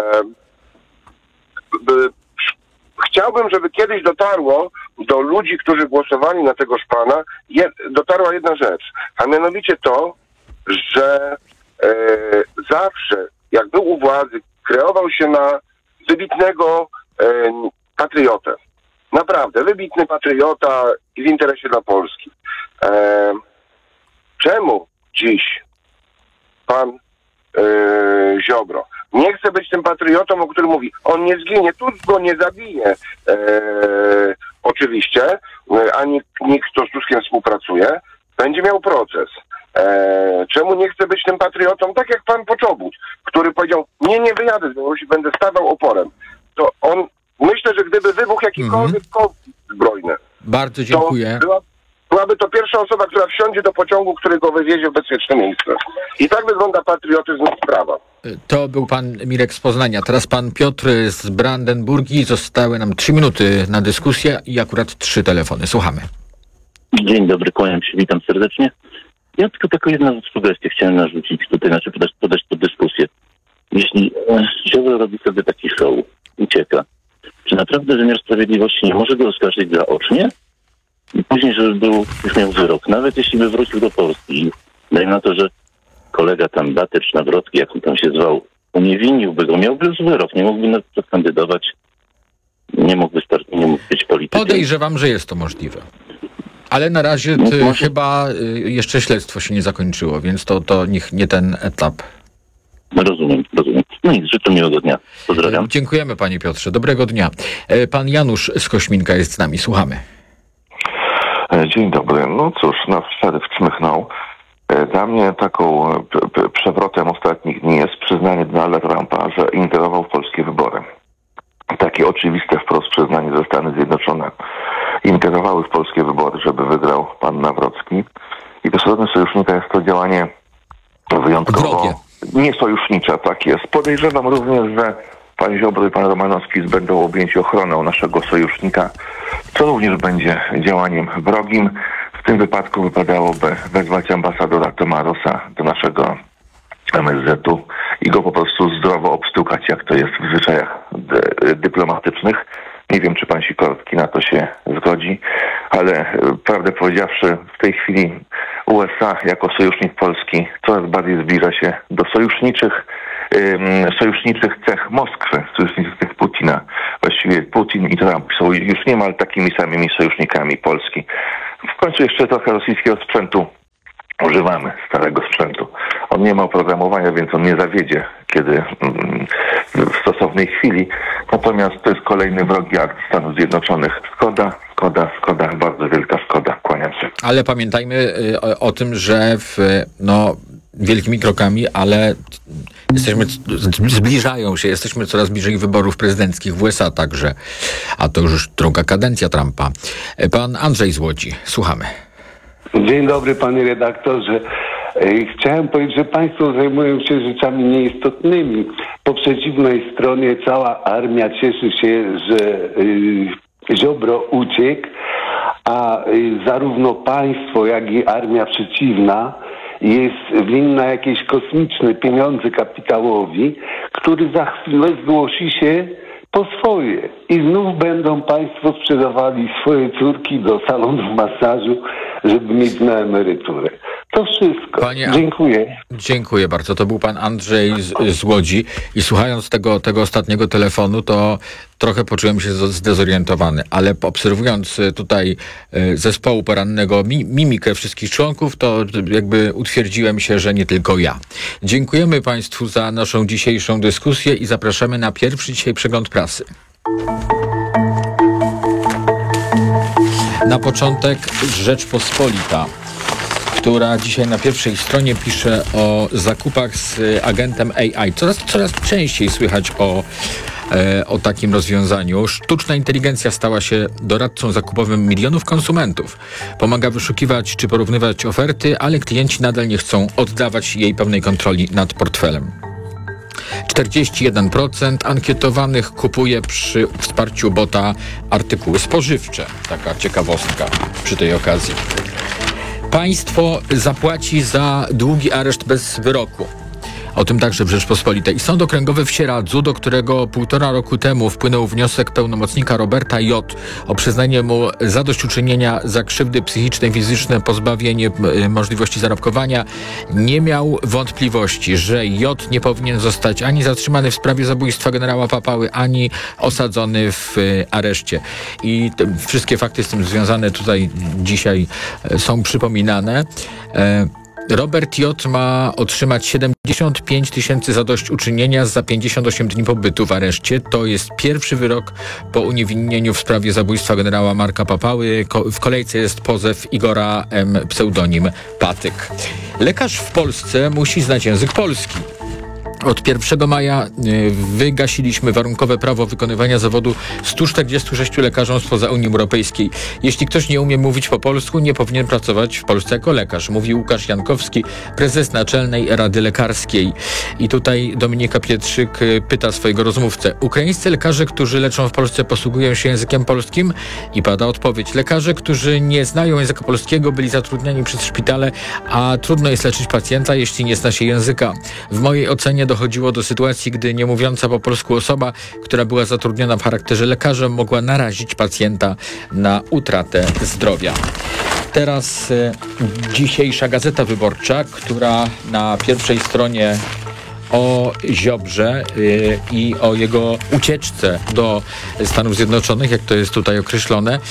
by, chciałbym, żeby kiedyś dotarło do ludzi, którzy głosowali na tegoż pana, je, dotarła jedna rzecz, a mianowicie to, że e, zawsze, jak był u władzy, kreował się na wybitnego e, patriotę. Naprawdę, wybitny patriota i w interesie dla Polski. E, czemu dziś pan e, Ziobro nie chce być tym patriotą, o którym mówi, on nie zginie, Tusk go nie zabije. E, oczywiście, ani nikt, kto z Tuskiem współpracuje, będzie miał proces. E, czemu nie chce być tym patriotą, tak jak pan Poczobut, który powiedział, nie, nie wyjadę z Białorusi, będę stawał oporem. To on, myślę, że gdyby wybuchł jakikolwiek mm-hmm. konflikt zbrojny, bardzo dziękuję. Była, byłaby to pierwsza osoba, która wsiądzie do pociągu, który go wywiezie w bezpieczne miejsce. I tak wygląda patriotyzm i sprawa. To był pan Mirek z Poznania. Teraz pan Piotr z Brandenburgii. Zostały nam trzy minuty na dyskusję i akurat trzy telefony. Słuchamy. Dzień dobry, kłaniam się, witam serdecznie. Ja tylko taką jedną sugestię chciałem narzucić tutaj, znaczy podać, podać pod dyskusję. Jeśli e, Ziobro robi sobie taki show, ucieka, czy naprawdę wymiar sprawiedliwości nie może go oskarżyć zaocznie? I później, żeby był, już miał wyrok. Nawet jeśli by wrócił do Polski, dajmy na to, że kolega tam Batycz, Nawrocki, jak on tam się zwał, uniewinniłby go, miałby już wyrok, nie mógłby na przykład kandydować, nie mógłby, start, nie mógł być politykiem. Podejrzewam, że jest to możliwe. Ale na razie no, ty, może... chyba y, jeszcze śledztwo się nie zakończyło, więc to, to nie, nie ten etap. Rozumiem, rozumiem. No i życzę miłego dnia. Pozdrawiam. E, dziękujemy panie Piotrze. Dobrego dnia. E, pan Janusz z Kośminka jest z nami. Słuchamy. Dzień dobry. No cóż, na szereg czmychnął. Dla mnie taką p- p- przewrotem ostatnich dni jest przyznanie Donalda Trumpa, że ingerował w polskie wybory. Takie oczywiste wprost przyznanie, że Stany Zjednoczone ingerowały w polskie wybory, żeby wygrał pan Nawrocki. I bez żadnego sojusznika jest to działanie wyjątkowo Drogie. niesojusznicze, tak jest. Podejrzewam również, że pan Ziobro i pan Romanowski będą objęci ochroną naszego sojusznika, co również będzie działaniem wrogim. W tym wypadku wypadałoby wezwać ambasadora Toma Rossa do naszego M S Z-u i go po prostu zdrowo obstukać, jak to jest w zwyczajach dy- dyplomatycznych. Nie wiem, czy pan Sikorski na to się zgodzi, ale prawdę powiedziawszy, w tej chwili U S A jako sojusznik Polski coraz bardziej zbliża się do sojuszniczych sojuszniczych cech Moskwy, sojuszniczych cech Putina. Właściwie Putin i Trump są już niemal takimi samymi sojusznikami Polski. W końcu jeszcze trochę rosyjskiego sprzętu używamy, starego sprzętu. On nie ma oprogramowania, więc on nie zawiedzie, kiedy w stosownej chwili. Natomiast to jest kolejny wrogi akt Stanów Zjednoczonych. Szkoda, szkoda, szkoda, bardzo wielka szkoda. Kłaniam się. Ale pamiętajmy o, o tym, że w, no, wielkimi krokami, ale jesteśmy, zbliżają się, jesteśmy coraz bliżej wyborów prezydenckich w U S A także, a to już druga kadencja Trumpa. Pan Andrzej z Łodzi, słuchamy. Dzień dobry, panie redaktorze. Chciałem powiedzieć, że państwo zajmują się rzeczami nieistotnymi. Po przeciwnej stronie cała armia cieszy się, że Ziobro uciekł, a zarówno państwo, jak i armia przeciwna jest winna jakieś kosmiczne pieniądze kapitałowi, który za chwilę zgłosi się po swoje. I znów będą państwo sprzedawali swoje córki do salonów masażu, żeby mieć na emeryturę. To wszystko. Panie, dziękuję. Dziękuję bardzo. To był pan Andrzej z, z Łodzi i słuchając tego, tego ostatniego telefonu, to trochę poczułem się zdezorientowany, ale obserwując tutaj zespołu porannego, mimikę wszystkich członków, to jakby utwierdziłem się, że nie tylko ja. Dziękujemy państwu za naszą dzisiejszą dyskusję i zapraszamy na pierwszy dzisiaj przegląd prasy. Na początek Rzeczpospolita, która dzisiaj na pierwszej stronie pisze o zakupach z agentem A I. Coraz, coraz częściej słychać o, e, o takim rozwiązaniu. Sztuczna inteligencja stała się doradcą zakupowym milionów konsumentów. Pomaga wyszukiwać czy porównywać oferty, ale klienci nadal nie chcą oddawać jej pełnej kontroli nad portfelem. czterdzieści jeden procent ankietowanych kupuje przy wsparciu bota artykuły spożywcze. Taka ciekawostka przy tej okazji. Państwo zapłaci za długi areszt bez wyroku. O tym także w Rzeczpospolitej. Sąd Okręgowy w Sieradzu, do którego półtora roku temu wpłynął wniosek pełnomocnika Roberta J. o przyznanie mu zadośćuczynienia za krzywdy psychiczne i fizyczne, pozbawienie możliwości zarobkowania, nie miał wątpliwości, że J. nie powinien zostać ani zatrzymany w sprawie zabójstwa generała Papały, ani osadzony w areszcie. I te wszystkie fakty z tym związane tutaj dzisiaj są przypominane. Robert J. ma otrzymać siedemdziesiąt pięć tysięcy zadośćuczynienia za pięćdziesiąt osiem dni pobytu w areszcie. To jest pierwszy wyrok po uniewinnieniu w sprawie zabójstwa generała Marka Papały. Ko- w kolejce jest pozew Igora M., pseudonim Patyk. Lekarz w Polsce musi znać język polski. Od pierwszego maja wygasiliśmy warunkowe prawo wykonywania zawodu stu czterdziestu sześciu lekarzom spoza Unii Europejskiej. Jeśli ktoś nie umie mówić po polsku, nie powinien pracować w Polsce jako lekarz, mówi Łukasz Jankowski, prezes Naczelnej Rady Lekarskiej. I tutaj Dominika Pietrzyk pyta swojego rozmówcę: ukraińscy lekarze, którzy leczą w Polsce, posługują się językiem polskim? I pada odpowiedź: lekarze, którzy nie znają języka polskiego, byli zatrudniani przez szpitale, a trudno jest leczyć pacjenta, jeśli nie zna się języka. W mojej ocenie dochodziło do sytuacji, gdy niemówiąca po polsku osoba, która była zatrudniona w charakterze lekarza, mogła narazić pacjenta na utratę zdrowia. Teraz e, dzisiejsza Gazeta Wyborcza, która na pierwszej stronie o Ziobrze y, i o jego ucieczce do Stanów Zjednoczonych, jak to jest tutaj określone. Y,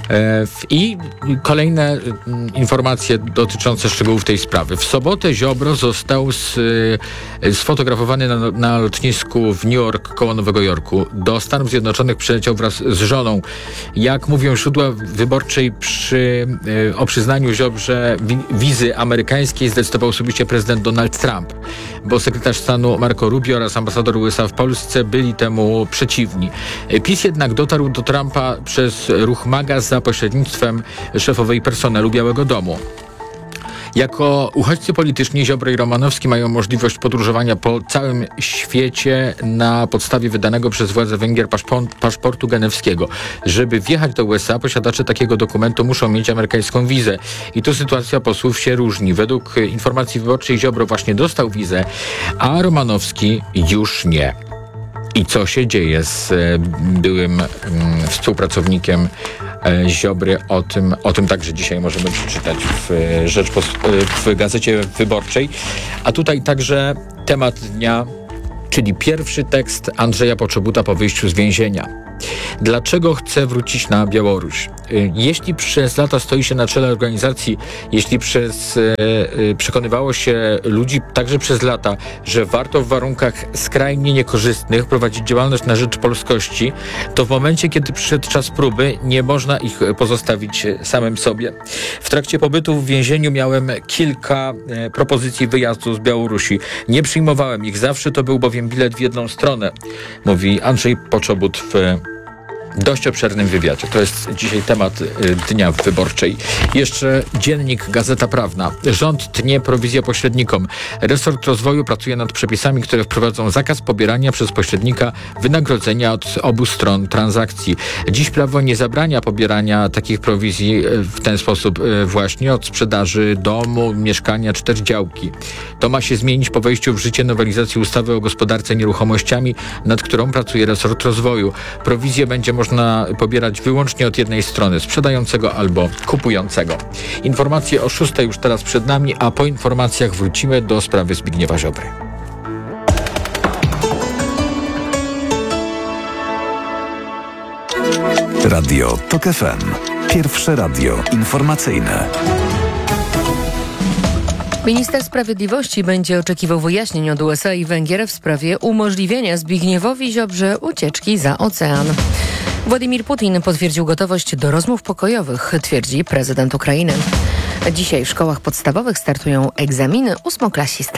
I kolejne y, informacje dotyczące szczegółów tej sprawy. W sobotę Ziobro został z, y, sfotografowany na, na lotnisku w New York koło Nowego Jorku. Do Stanów Zjednoczonych przyleciał wraz z żoną. Jak mówią źródła wyborczej, przy, y, o przyznaniu Ziobrze wi- wizy amerykańskiej zdecydował osobiście prezydent Donald Trump, bo sekretarz stanu Marco Rubio oraz ambasador U S A w Polsce byli temu przeciwni. PiS jednak dotarł do Trumpa przez ruch MAGA za pośrednictwem szefowej personelu Białego Domu. Jako uchodźcy polityczni Ziobro i Romanowski mają możliwość podróżowania po całym świecie na podstawie wydanego przez władze Węgier paszpo- paszportu genewskiego. Żeby wjechać do U S A, posiadacze takiego dokumentu muszą mieć amerykańską wizę. I tu sytuacja posłów się różni. Według informacji wyborczej Ziobro właśnie dostał wizę, a Romanowski już nie. I co się dzieje z byłym mm, współpracownikiem Ziobry. O tym, o tym także dzisiaj możemy przeczytać w, Rzeczpos- w Gazecie Wyborczej. A tutaj także temat dnia, czyli pierwszy tekst Andrzeja Poczobuta po wyjściu z więzienia. Dlaczego chce wrócić na Białoruś? Jeśli przez lata stoi się na czele organizacji, jeśli przez e, przekonywało się ludzi także przez lata, że warto w warunkach skrajnie niekorzystnych prowadzić działalność na rzecz polskości, to w momencie, kiedy przyszedł czas próby, nie można ich pozostawić samym sobie. W trakcie pobytu w więzieniu miałem kilka e, propozycji wyjazdu z Białorusi. Nie przyjmowałem ich, zawsze to był bowiem bilet w jedną stronę, mówi Andrzej Poczobut w dość obszernym wywiadzie. To jest dzisiaj temat y, dnia w Wyborczej. Jeszcze dziennik Gazeta Prawna. Rząd tnie prowizję pośrednikom. Resort rozwoju pracuje nad przepisami, które wprowadzą zakaz pobierania przez pośrednika wynagrodzenia od obu stron transakcji. Dziś prawo nie zabrania pobierania takich prowizji w ten sposób y, właśnie od sprzedaży domu, mieszkania czy też działki. To ma się zmienić po wejściu w życie nowelizacji ustawy o gospodarce nieruchomościami, nad którą pracuje resort rozwoju. Prowizję będzie można można pobierać wyłącznie od jednej strony, sprzedającego albo kupującego. Informacje o szóstej już teraz przed nami, a po informacjach wrócimy do sprawy Zbigniewa Ziobry. Radio TOK F M. Pierwsze radio informacyjne. Minister Sprawiedliwości będzie oczekiwał wyjaśnień od U S A i Węgier w sprawie umożliwienia Zbigniewowi Ziobrze ucieczki za ocean. Władimir Putin potwierdził gotowość do rozmów pokojowych, twierdzi prezydent Ukrainy. Dzisiaj w szkołach podstawowych startują egzaminy ósmoklasisty.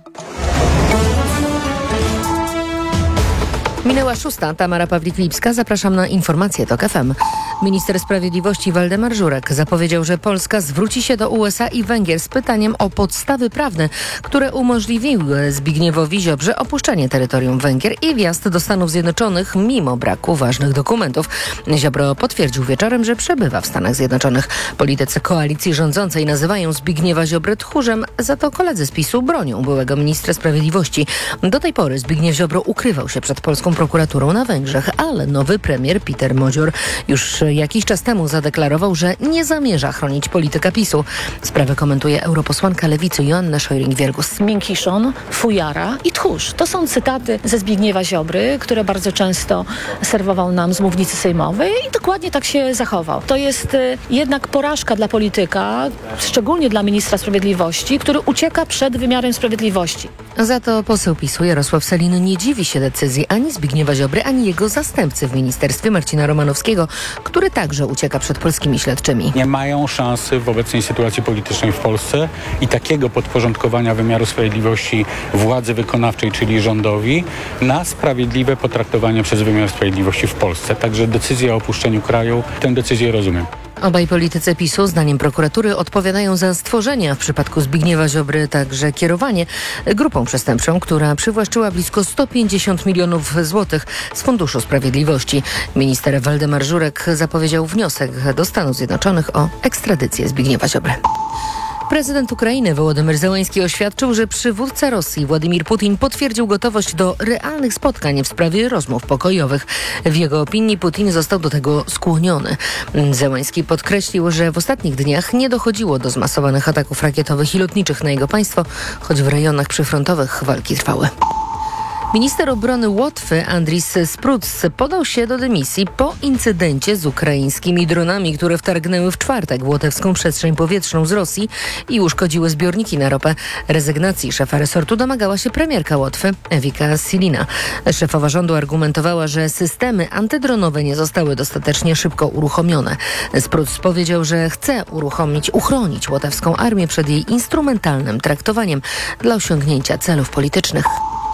Minęła szósta. Tamara Pawlik-Lipska. Zapraszam na informacje TOK F M. Minister Sprawiedliwości Waldemar Żurek zapowiedział, że Polska zwróci się do U S A i Węgier z pytaniem o podstawy prawne, które umożliwiły Zbigniewowi Ziobrze opuszczenie terytorium Węgier i wjazd do Stanów Zjednoczonych mimo braku ważnych dokumentów. Ziobro potwierdził wieczorem, że przebywa w Stanach Zjednoczonych. Politycy koalicji rządzącej nazywają Zbigniewa Ziobrę tchórzem, za to koledzy z PiSu bronią byłego ministra sprawiedliwości. Do tej pory Zbigniew Ziobro ukrywał się przed polską prokuraturą na Węgrzech, ale nowy premier Peter Modzior już jakiś czas temu zadeklarował, że nie zamierza chronić polityka PiSu. Sprawę komentuje europosłanka Lewicy Joanna Scheuring-Wielgus. Miękiszon, fujara i tchórz. To są cytaty ze Zbigniewa Ziobry, które bardzo często serwował nam z mównicy sejmowej i dokładnie tak się zachował. To jest y, jednak porażka dla polityka, szczególnie dla ministra sprawiedliwości, który ucieka przed wymiarem sprawiedliwości. Za to poseł PiSu Jarosław Sellin nie dziwi się decyzji ani Zbigniewa Ziobry, ani jego zastępcy w ministerstwie Marcina Romanowskiego, który także ucieka przed polskimi śledczymi. Nie mają szansy w obecnej sytuacji politycznej w Polsce i takiego podporządkowania wymiaru sprawiedliwości władzy wykonawczej, czyli rządowi, na sprawiedliwe potraktowanie przez wymiar sprawiedliwości w Polsce. Także decyzja o opuszczeniu kraju, tę decyzję rozumiem. Obaj politycy PiSu, zdaniem prokuratury, odpowiadają za stworzenie, a w przypadku Zbigniewa Ziobry także kierowanie grupą przestępczą, która przywłaszczyła blisko sto pięćdziesiąt milionów złotych z Funduszu Sprawiedliwości. Minister Waldemar Żurek zapowiedział wniosek do Stanów Zjednoczonych o ekstradycję Zbigniewa Ziobry. Prezydent Ukrainy Wołodymyr Zełenski oświadczył, że przywódca Rosji Władimir Putin potwierdził gotowość do realnych spotkań w sprawie rozmów pokojowych. W jego opinii Putin został do tego skłoniony. Zełenski podkreślił, że w ostatnich dniach nie dochodziło do zmasowanych ataków rakietowych i lotniczych na jego państwo, choć w rejonach przyfrontowych walki trwały. Minister obrony Łotwy Andris Spruds podał się do dymisji po incydencie z ukraińskimi dronami, które wtargnęły w czwartek w łotewską przestrzeń powietrzną z Rosji i uszkodziły zbiorniki na ropę. Rezygnacji szefa resortu domagała się premierka Łotwy Ewika Silina. Szefowa rządu argumentowała, że systemy antydronowe nie zostały dostatecznie szybko uruchomione. Spruds powiedział, że chce uruchomić, uchronić łotewską armię przed jej instrumentalnym traktowaniem dla osiągnięcia celów politycznych.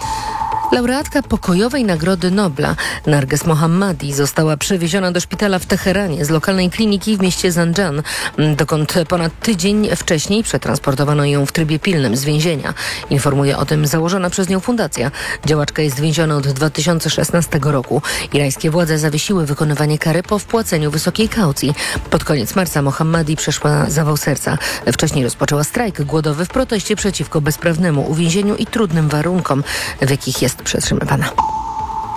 Laureatka pokojowej Nagrody Nobla Narges Mohammadi została przewieziona do szpitala w Teheranie z lokalnej kliniki w mieście Zanjan, dokąd ponad tydzień wcześniej przetransportowano ją w trybie pilnym z więzienia. Informuje o tym założona przez nią fundacja. Działaczka jest więziona od dwa tysiące szesnastego roku. Irańskie władze zawiesiły wykonywanie kary po wpłaceniu wysokiej kaucji. Pod koniec marca Mohammadi przeszła zawał serca. Wcześniej rozpoczęła strajk głodowy w proteście przeciwko bezprawnemu uwięzieniu i trudnym warunkom, w jakich jest przetrzymywana.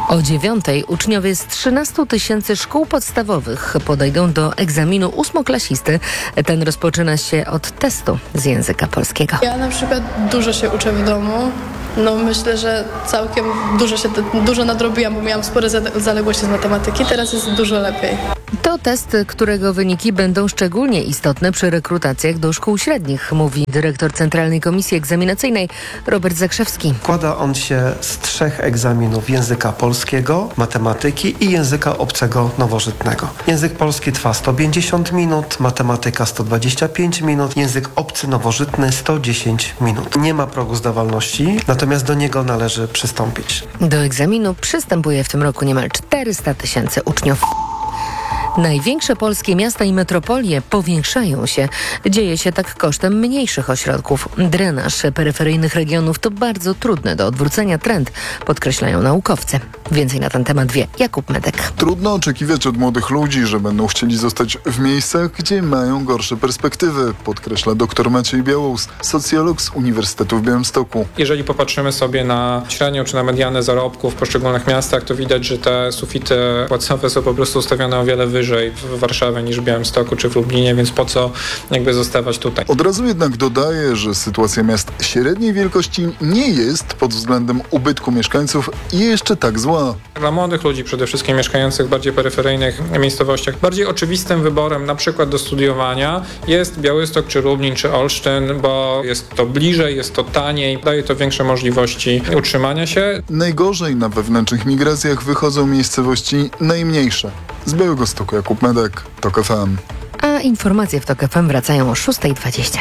O dziewiątej uczniowie z trzynastu tysięcy szkół podstawowych podejdą do egzaminu ósmoklasisty. Ten rozpoczyna się od testu z języka polskiego. Ja na przykład dużo się uczę w domu. No myślę, że całkiem dużo się dużo nadrobiłam, bo miałam spore zaległości z matematyki. Teraz jest dużo lepiej. To test, którego wyniki będą szczególnie istotne przy rekrutacjach do szkół średnich, mówi dyrektor Centralnej Komisji Egzaminacyjnej Robert Zakrzewski. Składa on się z trzech egzaminów: języka polskiego, matematyki i języka obcego nowożytnego. Język polski trwa sto pięćdziesiąt minut, matematyka sto dwadzieścia pięć minut, język obcy nowożytny sto dziesięć minut. Nie ma progu zdawalności, natomiast do niego należy przystąpić. Do egzaminu przystępuje w tym roku niemal czterysta tysięcy uczniów. Największe polskie miasta i metropolie powiększają się. Dzieje się tak kosztem mniejszych ośrodków. Drenaż peryferyjnych regionów to bardzo trudny do odwrócenia trend, podkreślają naukowcy. Więcej na ten temat wie Jakub Medek. Trudno oczekiwać od młodych ludzi, że będą chcieli zostać w miejscach, gdzie mają gorsze perspektywy, podkreśla dr Maciej Białous, socjolog z Uniwersytetu w Białymstoku. Jeżeli popatrzymy sobie na średnią czy na medianę zarobków w poszczególnych miastach, to widać, że te sufity płacowe są po prostu ustawione o wiele wyżej w Warszawie niż w Białymstoku czy w Lublinie, więc po co jakby zostawać tutaj. Od razu jednak dodaje, że sytuacja miast średniej wielkości nie jest pod względem ubytku mieszkańców jeszcze tak zła. Dla młodych ludzi, przede wszystkim mieszkających w bardziej peryferyjnych miejscowościach, bardziej oczywistym wyborem na przykład do studiowania jest Białystok czy Lublin czy Olsztyn, bo jest to bliżej, jest to taniej, daje to większe możliwości utrzymania się. Najgorzej na wewnętrznych migracjach wychodzą miejscowości najmniejsze. Z Białegostoku Jakub Medek, TOK F M. A informacje w TOK F M wracają o szósta dwadzieścia.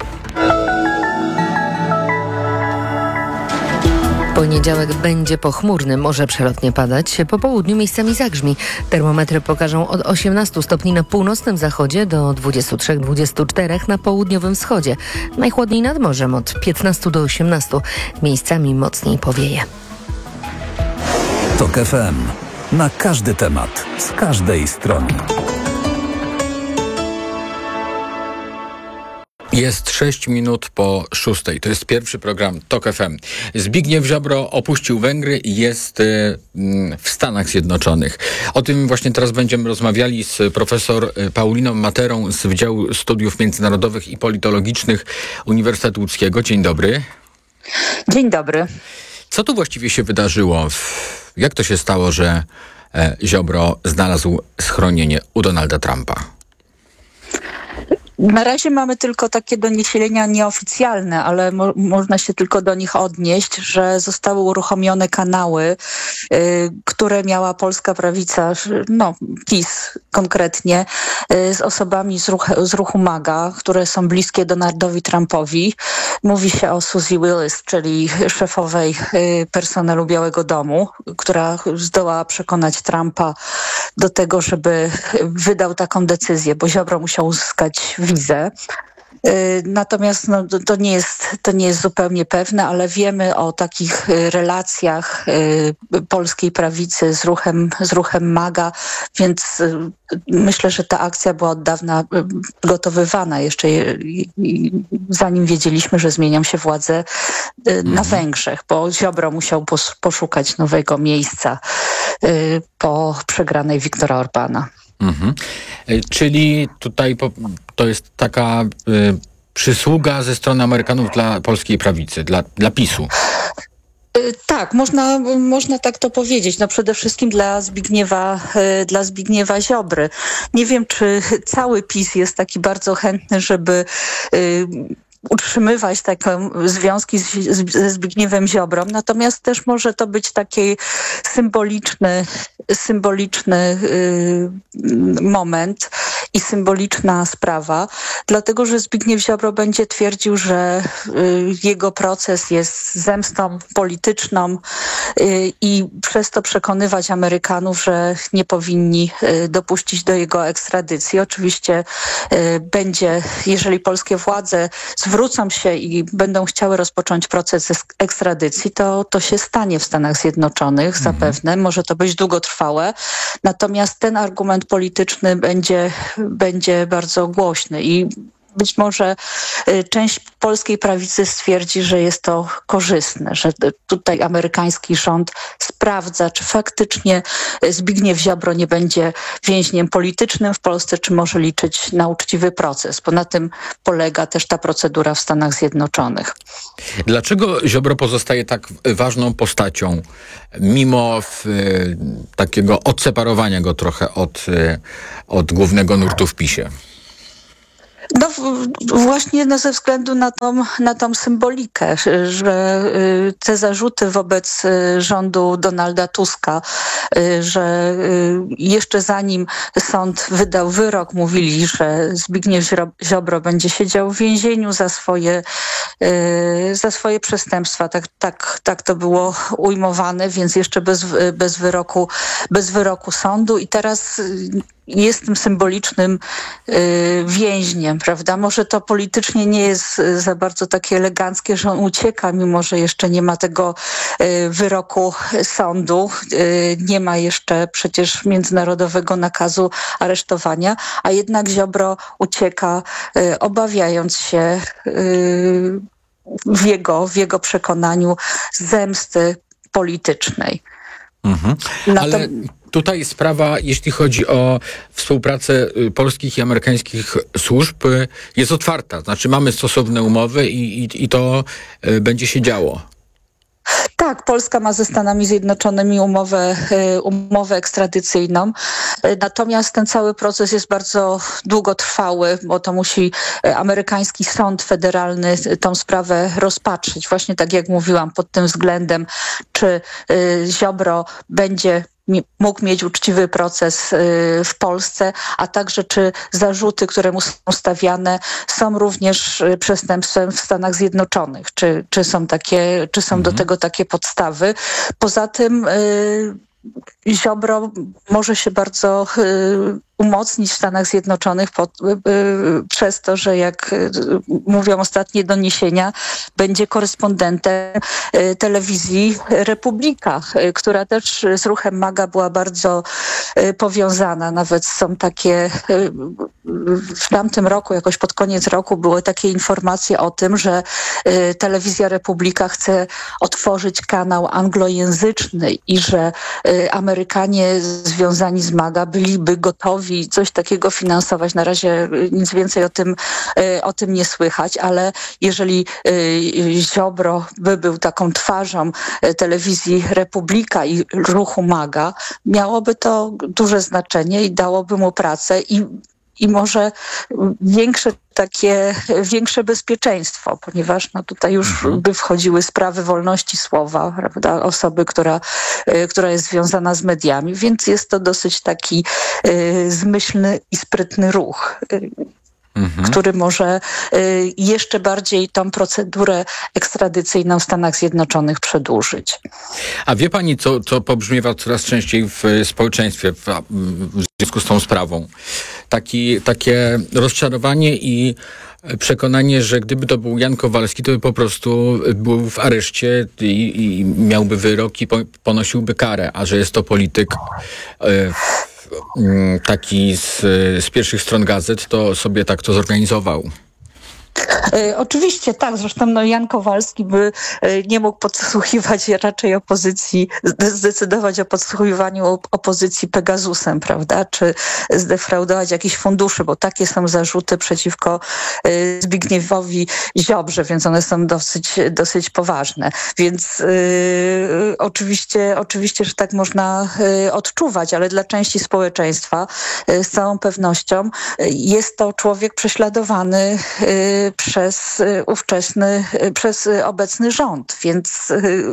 Poniedziałek będzie pochmurny, może przelotnie padać. Po południu miejscami zagrzmi. Termometry pokażą od osiemnastu stopni na północnym zachodzie do dwudziestu trzech do dwudziestu czterech na południowym wschodzie. Najchłodniej nad morzem od piętnastu do osiemnastu. Miejscami mocniej powieje. TOK F M. Na każdy temat, z każdej strony. Jest sześć minut po szóstej. To jest pierwszy program TOK F M. Zbigniew Ziobro opuścił Węgry i jest y, w Stanach Zjednoczonych. O tym właśnie teraz będziemy rozmawiali z profesor Pauliną Materą z Wydziału Studiów Międzynarodowych i Politologicznych Uniwersytetu Łódzkiego. Dzień dobry. Dzień dobry. Co tu właściwie się wydarzyło? Jak to się stało, że e, Ziobro znalazł schronienie u Donalda Trumpa? Na razie mamy tylko takie doniesienia nieoficjalne, ale mo- można się tylko do nich odnieść, że zostały uruchomione kanały, y, które miała polska prawica, no PiS konkretnie, y, z osobami z, ruch- z ruchu MAGA, które są bliskie Donaldowi Trumpowi. Mówi się o Suzy Willis, czyli szefowej y, personelu Białego Domu, która zdołała przekonać Trumpa do tego, żeby wydał taką decyzję, bo Ziobro musiał uzyskać wizę. Natomiast no, to, nie jest, to nie jest zupełnie pewne, ale wiemy o takich relacjach polskiej prawicy z ruchem, z ruchem MAGA, więc myślę, że ta akcja była od dawna przygotowywana, jeszcze zanim wiedzieliśmy, że zmienią się władze na Węgrzech, bo Ziobro musiał poszukać nowego miejsca po przegranej Viktora Orbana. Mhm. Czyli tutaj po, to jest taka y, przysługa ze strony Amerykanów dla polskiej prawicy, dla, dla PiSu. Tak, można, można tak to powiedzieć. No przede wszystkim dla Zbigniewa, dla Zbigniewa Ziobry. Nie wiem, czy cały PiS jest taki bardzo chętny, żeby utrzymywać takie związki z, z, ze Zbigniewem Ziobrą, natomiast też może to być taki symboliczny, symboliczny y, moment i symboliczna sprawa, dlatego że Zbigniew Ziobro będzie twierdził, że y, jego proces jest zemstą polityczną y, i przez to przekonywać Amerykanów, że nie powinni y, dopuścić do jego ekstradycji. Oczywiście y, będzie, jeżeli polskie władze zwrócą się i będą chciały rozpocząć proces ekstradycji, to to się stanie w Stanach Zjednoczonych mhm. zapewne. Może to być długotrwałe. Natomiast ten argument polityczny będzie, będzie bardzo głośny i być może część polskiej prawicy stwierdzi, że jest to korzystne, że tutaj amerykański rząd sprawdza, czy faktycznie Zbigniew Ziobro nie będzie więźniem politycznym w Polsce, czy może liczyć na uczciwy proces, bo na tym polega też ta procedura w Stanach Zjednoczonych. Dlaczego Ziobro pozostaje tak ważną postacią, mimo w, takiego odseparowania go trochę od, od głównego nurtu w PiSie? No właśnie no, ze względu na tą, na tą symbolikę, że te zarzuty wobec rządu Donalda Tuska, że jeszcze zanim sąd wydał wyrok, mówili, że Zbigniew Ziobro będzie siedział w więzieniu za swoje, za swoje przestępstwa. Tak, tak, tak to było ujmowane, więc jeszcze bez, bez, wyroku, bez wyroku sądu i teraz jest tym symbolicznym y, więźniem, prawda? Może to politycznie nie jest y, za bardzo takie eleganckie, że on ucieka, mimo że jeszcze nie ma tego y, wyroku sądu, y, nie ma jeszcze przecież międzynarodowego nakazu aresztowania, a jednak Ziobro ucieka, y, obawiając się y, w jego, w jego przekonaniu zemsty politycznej. Mhm. Ale tutaj sprawa, jeśli chodzi o współpracę polskich i amerykańskich służb, jest otwarta. Znaczy mamy stosowne umowy i, i, i to będzie się działo. Tak, Polska ma ze Stanami Zjednoczonymi umowę, umowę ekstradycyjną, natomiast ten cały proces jest bardzo długotrwały, bo to musi amerykański sąd federalny tą sprawę rozpatrzyć. Właśnie tak jak mówiłam, pod tym względem, czy Ziobro będzie mógł mieć uczciwy proces w Polsce, a także czy zarzuty, które mu są stawiane, są również przestępstwem w Stanach Zjednoczonych, czy, czy są takie, czy są mhm. do tego takie podstawy. Poza tym y, Ziobro może się bardzo y, umocnić w Stanach Zjednoczonych pod, y, y, przez to, że jak y, mówią ostatnie doniesienia, będzie korespondentem y, telewizji Republika, y, która też z ruchem MAGA była bardzo y, powiązana. Nawet są takie, y, w tamtym roku, jakoś pod koniec roku były takie informacje o tym, że y, telewizja Republika chce otworzyć kanał anglojęzyczny i że y, Amerykanie związani z MAGA byliby gotowi coś takiego finansować. Na razie nic więcej o tym, o tym nie słychać, ale jeżeli Ziobro by był taką twarzą telewizji Republika i ruchu MAGA, miałoby to duże znaczenie i dałoby mu pracę i i może większe takie, większe bezpieczeństwo, ponieważ no tutaj już mhm. by wchodziły sprawy wolności słowa, prawda, osoby, która, która jest związana z mediami, więc jest to dosyć taki y, zmyślny i sprytny ruch. Mhm. Który może y, jeszcze bardziej tą procedurę ekstradycyjną w Stanach Zjednoczonych przedłużyć. A wie pani, co, co pobrzmiewa coraz częściej w społeczeństwie w, w związku z tą sprawą? Taki, takie rozczarowanie i przekonanie, że gdyby to był Jan Kowalski, to by po prostu był w areszcie i, i miałby wyrok i po, ponosiłby karę, a że jest to polityk y, taki z, z pierwszych stron gazet, to sobie tak to zorganizował. Oczywiście tak, zresztą no, Jan Kowalski by nie mógł podsłuchiwać raczej opozycji, zdecydować o podsłuchiwaniu opozycji Pegasusem, prawda, czy zdefraudować jakichś funduszy, bo takie są zarzuty przeciwko Zbigniewowi Ziobrze, więc one są dosyć, dosyć poważne. Więc y, oczywiście, oczywiście, że tak można y, odczuwać, ale dla części społeczeństwa y, z całą pewnością y, jest to człowiek prześladowany y, przez ówczesny, przez obecny rząd, więc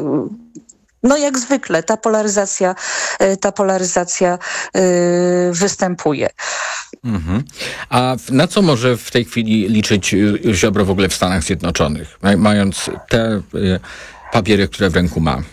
no jak zwykle ta polaryzacja, ta polaryzacja występuje. Mhm. A na co może w tej chwili liczyć Ziobro w ogóle w Stanach Zjednoczonych, mając te papiery, które w ręku ma?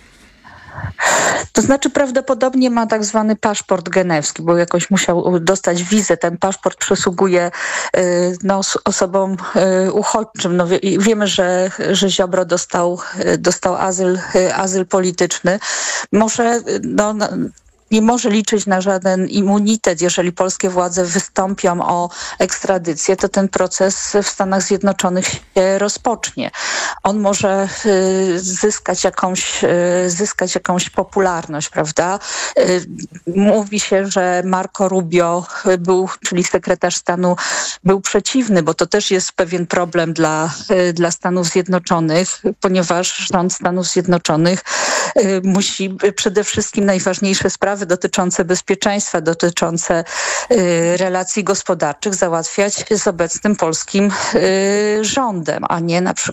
To znaczy prawdopodobnie ma tak zwany paszport genewski, bo jakoś musiał dostać wizę. Ten paszport przysługuje no, osobom uchodźczym. No, wiemy, że, że Ziobro dostał, dostał azyl, azyl polityczny. Może no, nie może liczyć na żaden immunitet. Jeżeli polskie władze wystąpią o ekstradycję, to ten proces w Stanach Zjednoczonych się rozpocznie. On może y, zyskać jakąś, y, zyskać jakąś popularność, prawda? Y, mówi się, że Marco Rubio był, czyli sekretarz stanu, był przeciwny, bo to też jest pewien problem dla, y, dla Stanów Zjednoczonych, ponieważ rząd Stanów Zjednoczonych y, musi przede wszystkim najważniejsze sprawy dotyczące bezpieczeństwa, dotyczące y, relacji gospodarczych załatwiać z obecnym polskim y, rządem, a nie na przykład